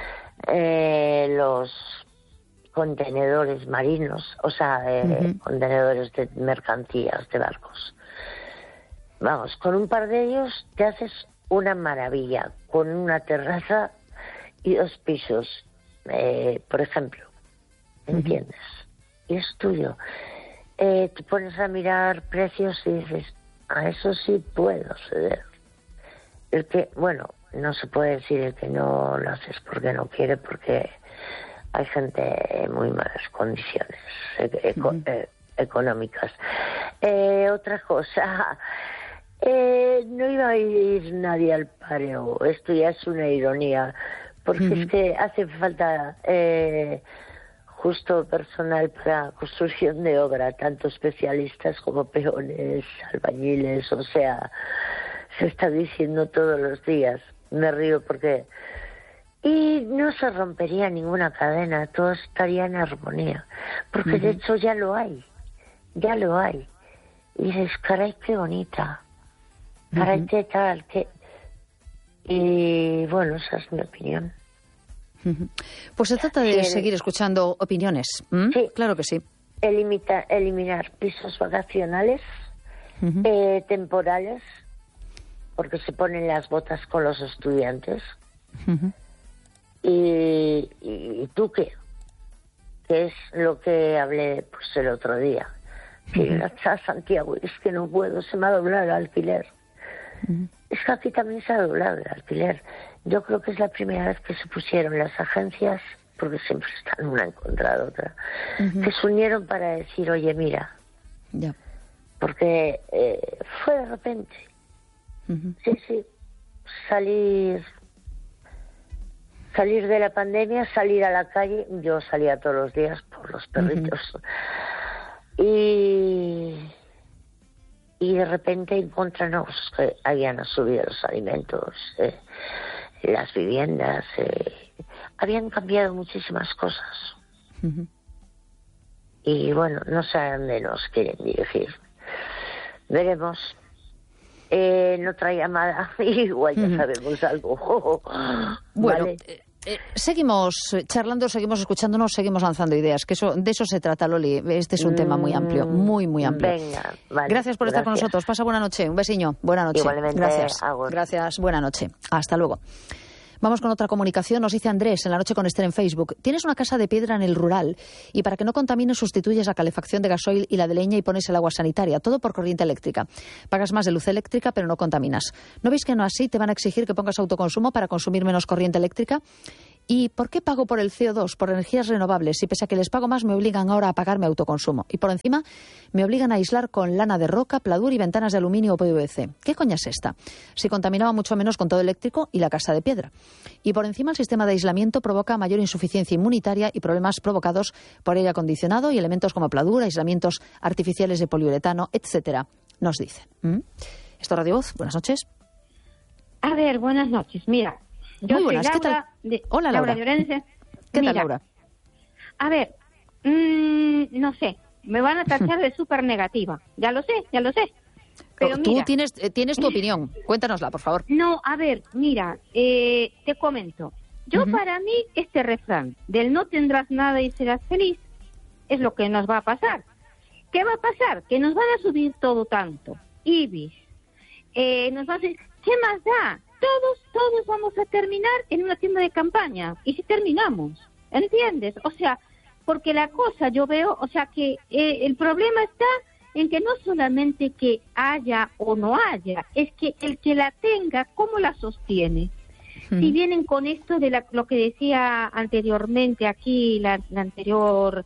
S4: Los contenedores marinos, o sea, contenedores de mercancías, de barcos. Vamos, con un par de ellos te haces una maravilla, con una terraza y 2 pisos, por ejemplo. ¿Entiendes? Y es tuyo. Te pones a mirar precios y dices, a eso sí puedo ceder. El que, bueno, no se puede decir el que no lo haces porque no quiere, porque hay gente en muy malas condiciones económicas. Otra cosa, no iba a ir nadie al paro. Esto ya es una ironía, porque es que hace falta justo personal para construcción de obra, tanto especialistas como peones, albañiles, o sea, se está diciendo todos los días. Me río porque... Y no se rompería ninguna cadena, todo estaría en armonía, porque de hecho ya lo hay. Y dices, caray, qué bonita, caray, qué tal, qué... Y bueno, esa es mi opinión.
S1: Pues se trata de seguir escuchando opiniones.
S4: Sí,
S1: claro que sí.
S4: Eliminar pisos vacacionales, temporales, porque se ponen las botas con los estudiantes. ¿Y tú qué? Que es lo que hablé pues el otro día. Que a Santiago, es que no puedo, se me ha doblado el alquiler. Es que aquí también se ha doblado el alquiler. Yo creo que es la primera vez que se pusieron las agencias, porque siempre están una en contra de otra, que se unieron para decir, oye, mira, porque fue de repente. Sí, salir de la pandemia, salir a la calle. Yo salía todos los días por los perritos. Y de repente encontramos que habían subido los alimentos, las viviendas, habían cambiado muchísimas cosas. Y bueno, no sé a dónde nos quieren dirigir. Veremos. En otra llamada igual ya sabemos algo.
S1: Bueno,
S4: ¿vale?
S1: Seguimos charlando, seguimos escuchándonos, seguimos lanzando ideas, que de eso se trata, Loli. Este es un tema muy amplio, muy amplio.
S4: Venga, vale.
S1: Gracias por estar con nosotros. Pasa buena noche, un besiño. Buena noche.
S4: Igualmente.
S1: Gracias. Gracias, buena noche. Hasta luego. Vamos con otra comunicación. Nos dice Andrés en La Noche con Esther en Facebook. Tienes una casa de piedra en el rural y para que no contamines sustituyes la calefacción de gasoil y la de leña y pones el agua sanitaria. Todo por corriente eléctrica. Pagas más de luz eléctrica pero no contaminas. ¿No veis que no así te van a exigir que pongas autoconsumo para consumir menos corriente eléctrica? ¿Y por qué pago por el CO2, por energías renovables? Y pese a que les pago más, me obligan ahora a pagar mi autoconsumo. Y por encima, me obligan a aislar con lana de roca, pladur y ventanas de aluminio o PVC. ¿Qué coña es esta? Si contaminaba mucho menos con todo eléctrico y la casa de piedra. Y por encima, el sistema de aislamiento provoca mayor insuficiencia inmunitaria y problemas provocados por aire acondicionado y elementos como pladur, aislamientos artificiales de poliuretano, etcétera. Nos dice. Esto es Radio Voz. Buenas noches.
S5: A ver, buenas noches. Mira. Yo
S1: Muy buenas,
S5: soy
S1: Laura,
S5: ¿qué tal?
S1: Hola, Laura.
S5: Llorense.
S1: ¿Qué
S5: Mira,
S1: tal, Laura?
S5: A ver, no sé, me van a tachar de súper negativa. Ya lo sé. Pero
S1: tú
S5: mira,
S1: tienes tu opinión. Cuéntanosla, por favor.
S5: No, a ver, mira, te comento. Yo para mí este refrán del no tendrás nada y serás feliz es lo que nos va a pasar. ¿Qué va a pasar? Que nos van a subir todo tanto. IBIS. Nos va a decir, ¿qué más da? Todos vamos a terminar en una tienda de campaña. ¿Y si terminamos? ¿Entiendes? O sea, porque la cosa yo veo, o sea, que el problema está en que no solamente que haya o no haya, es que el que la tenga, ¿cómo la sostiene? Si vienen con esto de lo que decía anteriormente aquí, la anterior,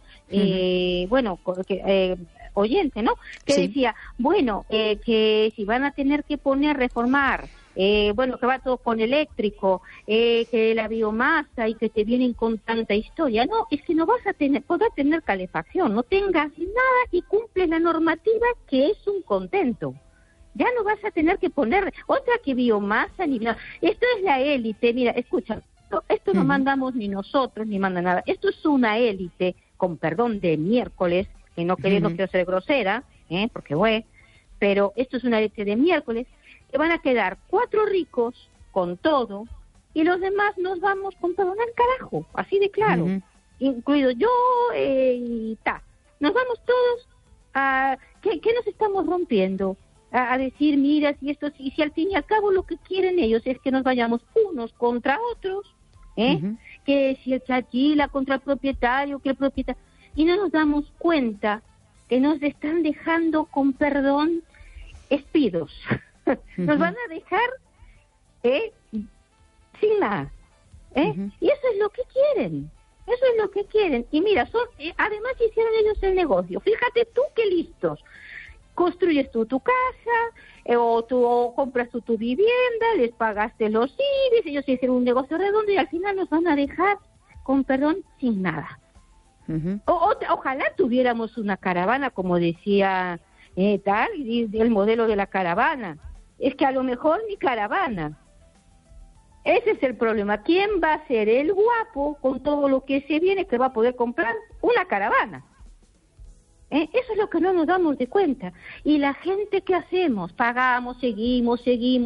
S5: oyente, ¿no? Que decía, bueno, que si van a tener que reformar, que va todo con eléctrico, que la biomasa y que te vienen con tanta historia. No, es que no vas a poder tener calefacción, no tengas nada y cumples la normativa que es un contento. Ya no vas a tener que poner otra que biomasa ni nada. Esto es la élite, mira, escucha, esto no mandamos ni nosotros ni manda nada. Esto es una élite, con perdón de miércoles, que no quiero ser grosera, porque pero esto es una élite de miércoles, que van a quedar 4 ricos con todo y los demás nos vamos con perdón al carajo, así de claro, incluido yo y nos vamos todos a... ¿Qué nos estamos rompiendo? A decir, mira, si al fin y al cabo lo que quieren ellos es que nos vayamos unos contra otros, que si el chachila contra el propietario, que el propietario... Y no nos damos cuenta que nos están dejando, con perdón, espidos. Nos van a dejar sin nada. Y eso es lo que quieren. Eso es lo que quieren. Y mira, además hicieron ellos el negocio. Fíjate tú qué listos. Construyes tú tu casa, o compras tú tu vivienda, les pagaste los IBIS, ellos hicieron un negocio redondo y al final nos van a dejar, con perdón, sin nada. Ojalá tuviéramos una caravana, como decía el modelo de la caravana. Es que a lo mejor ni caravana. Ese es el problema. ¿Quién va a ser el guapo con todo lo que se viene que va a poder comprar una caravana? Eso es lo que no nos damos de cuenta. Y la gente, ¿qué hacemos? Pagamos, seguimos,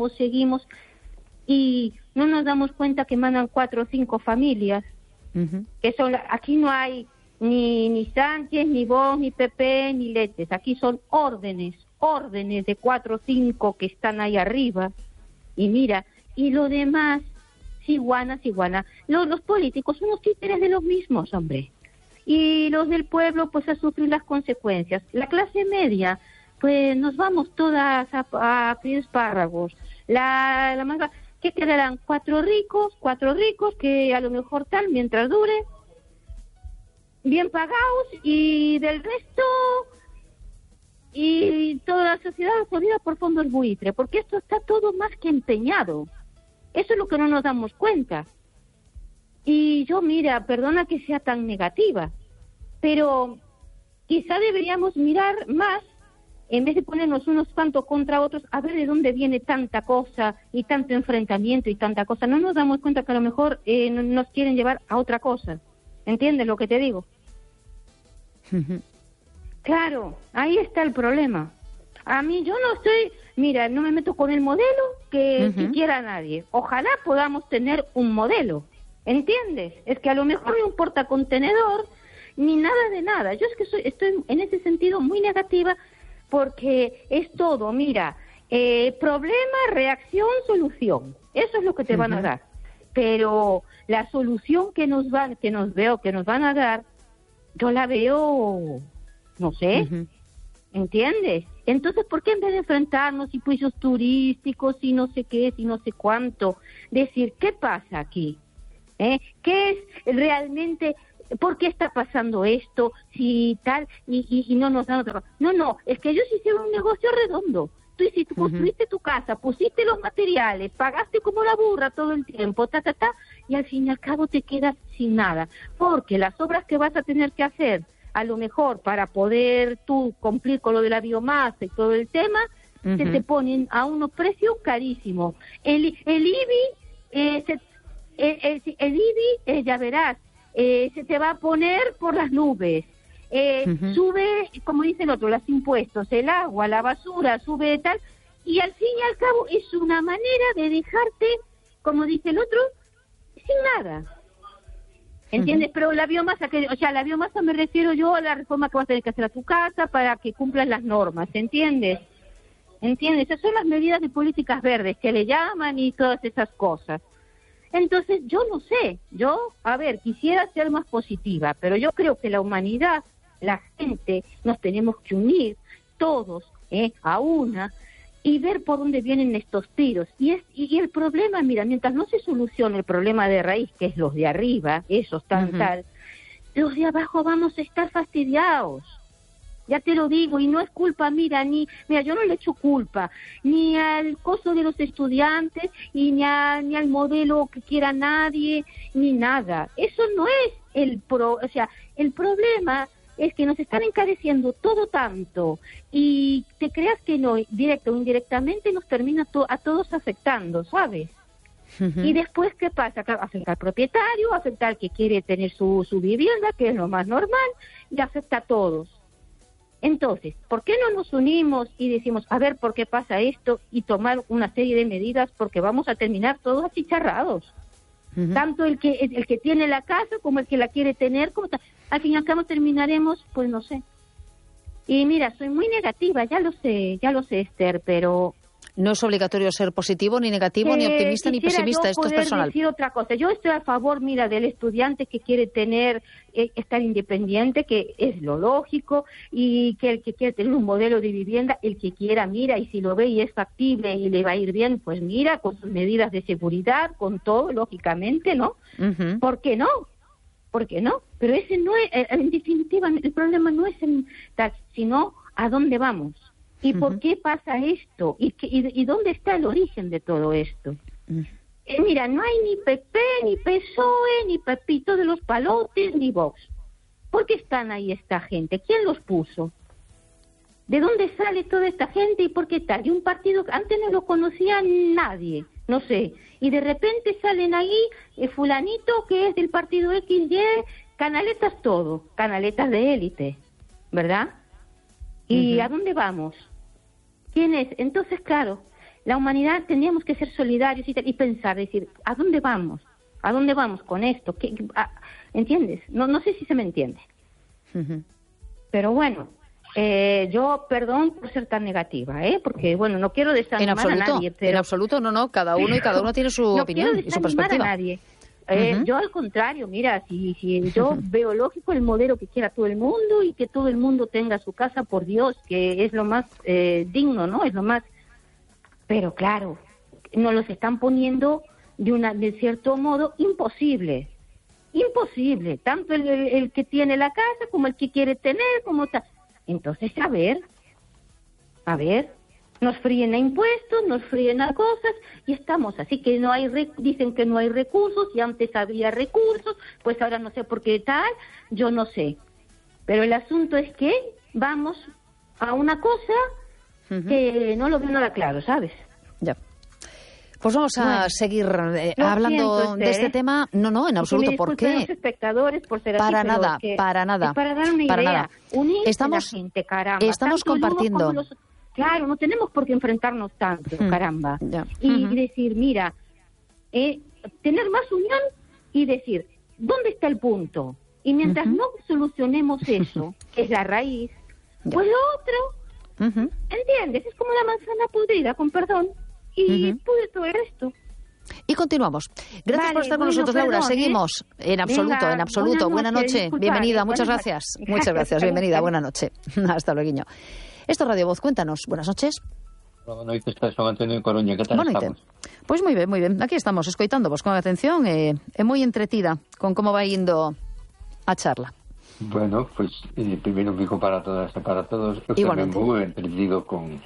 S5: y no nos damos cuenta que mandan 4 o 5 familias, que son, aquí no hay ni Sánchez, ni Vox, ni PP, ni Leches, aquí son órdenes de 4 o 5 que están ahí arriba, y mira, y lo demás, ciguana. Los políticos son los títeres de los mismos, hombre. Y los del pueblo, pues a sufrir las consecuencias. La clase media, pues nos vamos todas a pedir espárragos. La más, ¿qué quedarán? 4 ricos que a lo mejor tal, mientras dure, bien pagados, y del resto, y toda la sociedad jodida por fondos buitre, porque esto está todo más que empeñado. Eso es lo que no nos damos cuenta. Y yo, mira, perdona que sea tan negativa, pero quizá deberíamos mirar más, en vez de ponernos unos cuantos contra otros, a ver de dónde viene tanta cosa y tanto enfrentamiento y tanta cosa. No nos damos cuenta que a lo mejor nos quieren llevar a otra cosa. ¿Entiendes lo que te digo? Claro, ahí está el problema. A mí yo no estoy, mira, no me meto con el modelo que quiera nadie. Ojalá podamos tener un modelo. ¿Entiendes? Es que a lo mejor no importa contenedor ni nada de nada. Yo es que estoy en ese sentido muy negativa, porque es todo, mira, problema, reacción, solución. Eso es lo que te van a dar. Pero la solución que nos van a dar, yo la veo, no sé, ¿entiendes? Entonces, ¿por qué en vez de enfrentarnos y juicios turísticos y no sé qué, y no sé cuánto, decir, ¿qué pasa aquí? ¿Qué es realmente, por qué está pasando esto, si tal, y no nos dan otra cosa? No, es que ellos hicieron un negocio redondo. Tú construiste tu casa, pusiste los materiales, pagaste como la burra todo el tiempo, y al fin y al cabo te quedas sin nada, porque las obras que vas a tener que hacer, a lo mejor para poder tú cumplir con lo de la biomasa y todo el tema, se te ponen a unos precios carísimos. El IBI, ya verás, se te va a poner por las nubes. Sube, como dice el otro, los impuestos, el agua, la basura, sube tal, y al fin y al cabo es una manera de dejarte, como dice el otro, sin nada. ¿Entiendes? Pero la biomasa, la biomasa me refiero yo a la reforma que vas a tener que hacer a tu casa para que cumplan las normas, ¿entiendes? Esas son las medidas de políticas verdes que le llaman y todas esas cosas. Entonces, yo no sé, quisiera ser más positiva, pero yo creo que la humanidad, la gente, nos tenemos que unir todos a una y ver por dónde vienen estos tiros. Y el problema, mira, mientras no se solucione el problema de raíz, que es los de arriba, esos tal, los de abajo vamos a estar fastidiados. Ya te lo digo, y no es culpa, mira, yo no le echo culpa ni al costo de los estudiantes y ni al modelo que quiera nadie, ni nada. Eso no es el problema es que nos están encareciendo todo tanto, y te creas que no, directo o indirectamente nos termina a todos afectando, ¿sabes? Y después, ¿qué pasa? Afecta al propietario, afecta al que quiere tener su vivienda, que es lo más normal, y afecta a todos. Entonces, ¿por qué no nos unimos y decimos, a ver, ¿por qué pasa esto? Y tomar una serie de medidas, porque vamos a terminar todos achicharrados. Tanto el que tiene la casa como el que la quiere tener, al fin y al cabo terminaremos, pues no sé. Y mira, soy muy negativa, ya lo sé, Esther, pero...
S1: No es obligatorio ser positivo, ni negativo, ni optimista, ni pesimista. Esto es personal.
S5: Decir otra cosa. Yo estoy a favor, mira, del estudiante que quiere estar independiente, que es lo lógico, y que el que quiere tener un modelo de vivienda, el que quiera, mira, y si lo ve y es factible y le va a ir bien, pues mira, con sus medidas de seguridad, con todo, lógicamente, ¿no? ¿Por qué no? Pero ese no es, en definitiva, el problema no es tal, sino a dónde vamos. ¿Y por qué pasa esto? ¿Y dónde está el origen de todo esto? Mira, no hay ni PP, ni PSOE, ni Pepito de los Palotes, ni Vox. ¿Por qué están ahí esta gente? ¿Quién los puso? ¿De dónde sale toda esta gente y por qué tal? Y un partido que antes no lo conocía nadie, no sé, y de repente salen ahí fulanito que es del partido XY, canaletas todo, canaletas de élite, ¿verdad? ¿Y a dónde vamos? ¿Quién es? Entonces, claro, la humanidad teníamos que ser solidarios y pensar, decir, ¿a dónde vamos? ¿A dónde vamos con esto? ¿Entiendes? No sé si se me entiende. Pero bueno, yo, perdón por ser tan negativa, porque, bueno, no quiero desanimar a nadie. Pero...
S1: En absoluto, no, cada uno tiene su opinión y su perspectiva.
S5: No quiero desanimar a nadie. Yo, al contrario, mira, si yo veo lógico el modelo que quiera todo el mundo y que todo el mundo tenga su casa, por Dios, que es lo más digno, ¿no? Es lo más... Pero, claro, nos los están poniendo de cierto modo imposible, tanto el que tiene la casa como el que quiere tener, como está. Entonces, a ver, nos fríen a impuestos, nos fríen a cosas y estamos así que no hay, dicen que no hay recursos y antes había recursos, pues ahora no sé por qué tal, yo no sé. Pero el asunto es que vamos a una cosa que no lo veo nada claro, ¿sabes?
S1: Ya. Pues vamos a seguir hablando de este tema. No, en absoluto. ¿Por qué?
S5: Los espectadores por ser
S1: para
S5: así,
S1: nada.
S5: Es para dar una idea. Unirse la gente, caramba.
S1: Estamos compartiendo.
S5: Claro, no tenemos por qué enfrentarnos tanto, caramba.
S1: Ya.
S5: Y decir, mira, tener más unión y decir, ¿dónde está el punto? Y mientras no solucionemos eso, que es la raíz, pues lo otro, ¿entiendes? Es como la manzana podrida, con perdón. Y pude todo esto.
S1: Y continuamos. Gracias por estar con nosotros, Laura. Seguimos. En absoluto,
S5: Venga,
S1: en absoluto. Buena noche.
S5: Disculpa,
S1: Bienvenida. Muchas gracias. Muchas gracias. Bienvenida. Buena noche. Hasta luego. Esto es Radio Voz. Cuéntanos. Buenas noches.
S6: Boa noite, está San Antonio de Coruña. Que tal estamos?
S1: Pois moi ben. Aquí estamos, escoitándovos con atención e moi entretida con como vai indo a charla.
S6: Bueno, pues primeiro fico para todas e para todos. Eu tamén moi entretido con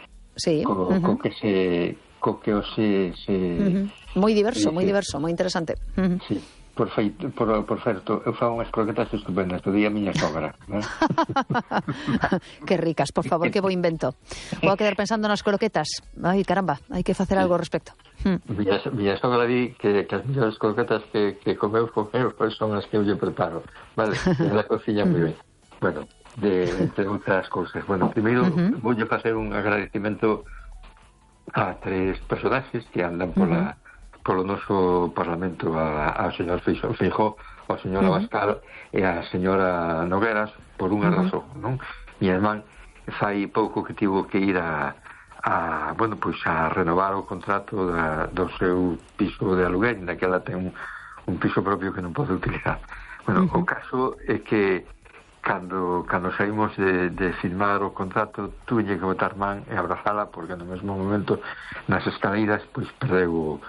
S6: que os
S1: moi diverso, moi interesante.
S6: Sí, por certo, eu fago unhas croquetas estupendas, do día a miña sogra, ¿no?
S1: Que ricas, por favor, que bo invento. Vou a quedar pensando nas croquetas. Ai, caramba, hai que facer algo ao respecto.
S6: Miña sogra di que as mellores croquetas que comeu pues son as que eu lle preparo, vale? Na cociña moi ben. Bueno, entre outras cousas. Bueno, primeiro voulle facer un agradecimento a tres personaxes que andan polo noso Parlamento, ao señor Feijóo, ao señor Abascal e a señora Nogueras, por unha razón, non? Miña irmán fai pouco que tivo que ir a renovar o contrato do seu piso de aluguer, daquela ten un piso propio que non pode utilizar. Bueno, o caso é que cando saímos de firmar o contrato, tuve que botar man e abrazala porque no mesmo momento nas escaleiras pois perdeu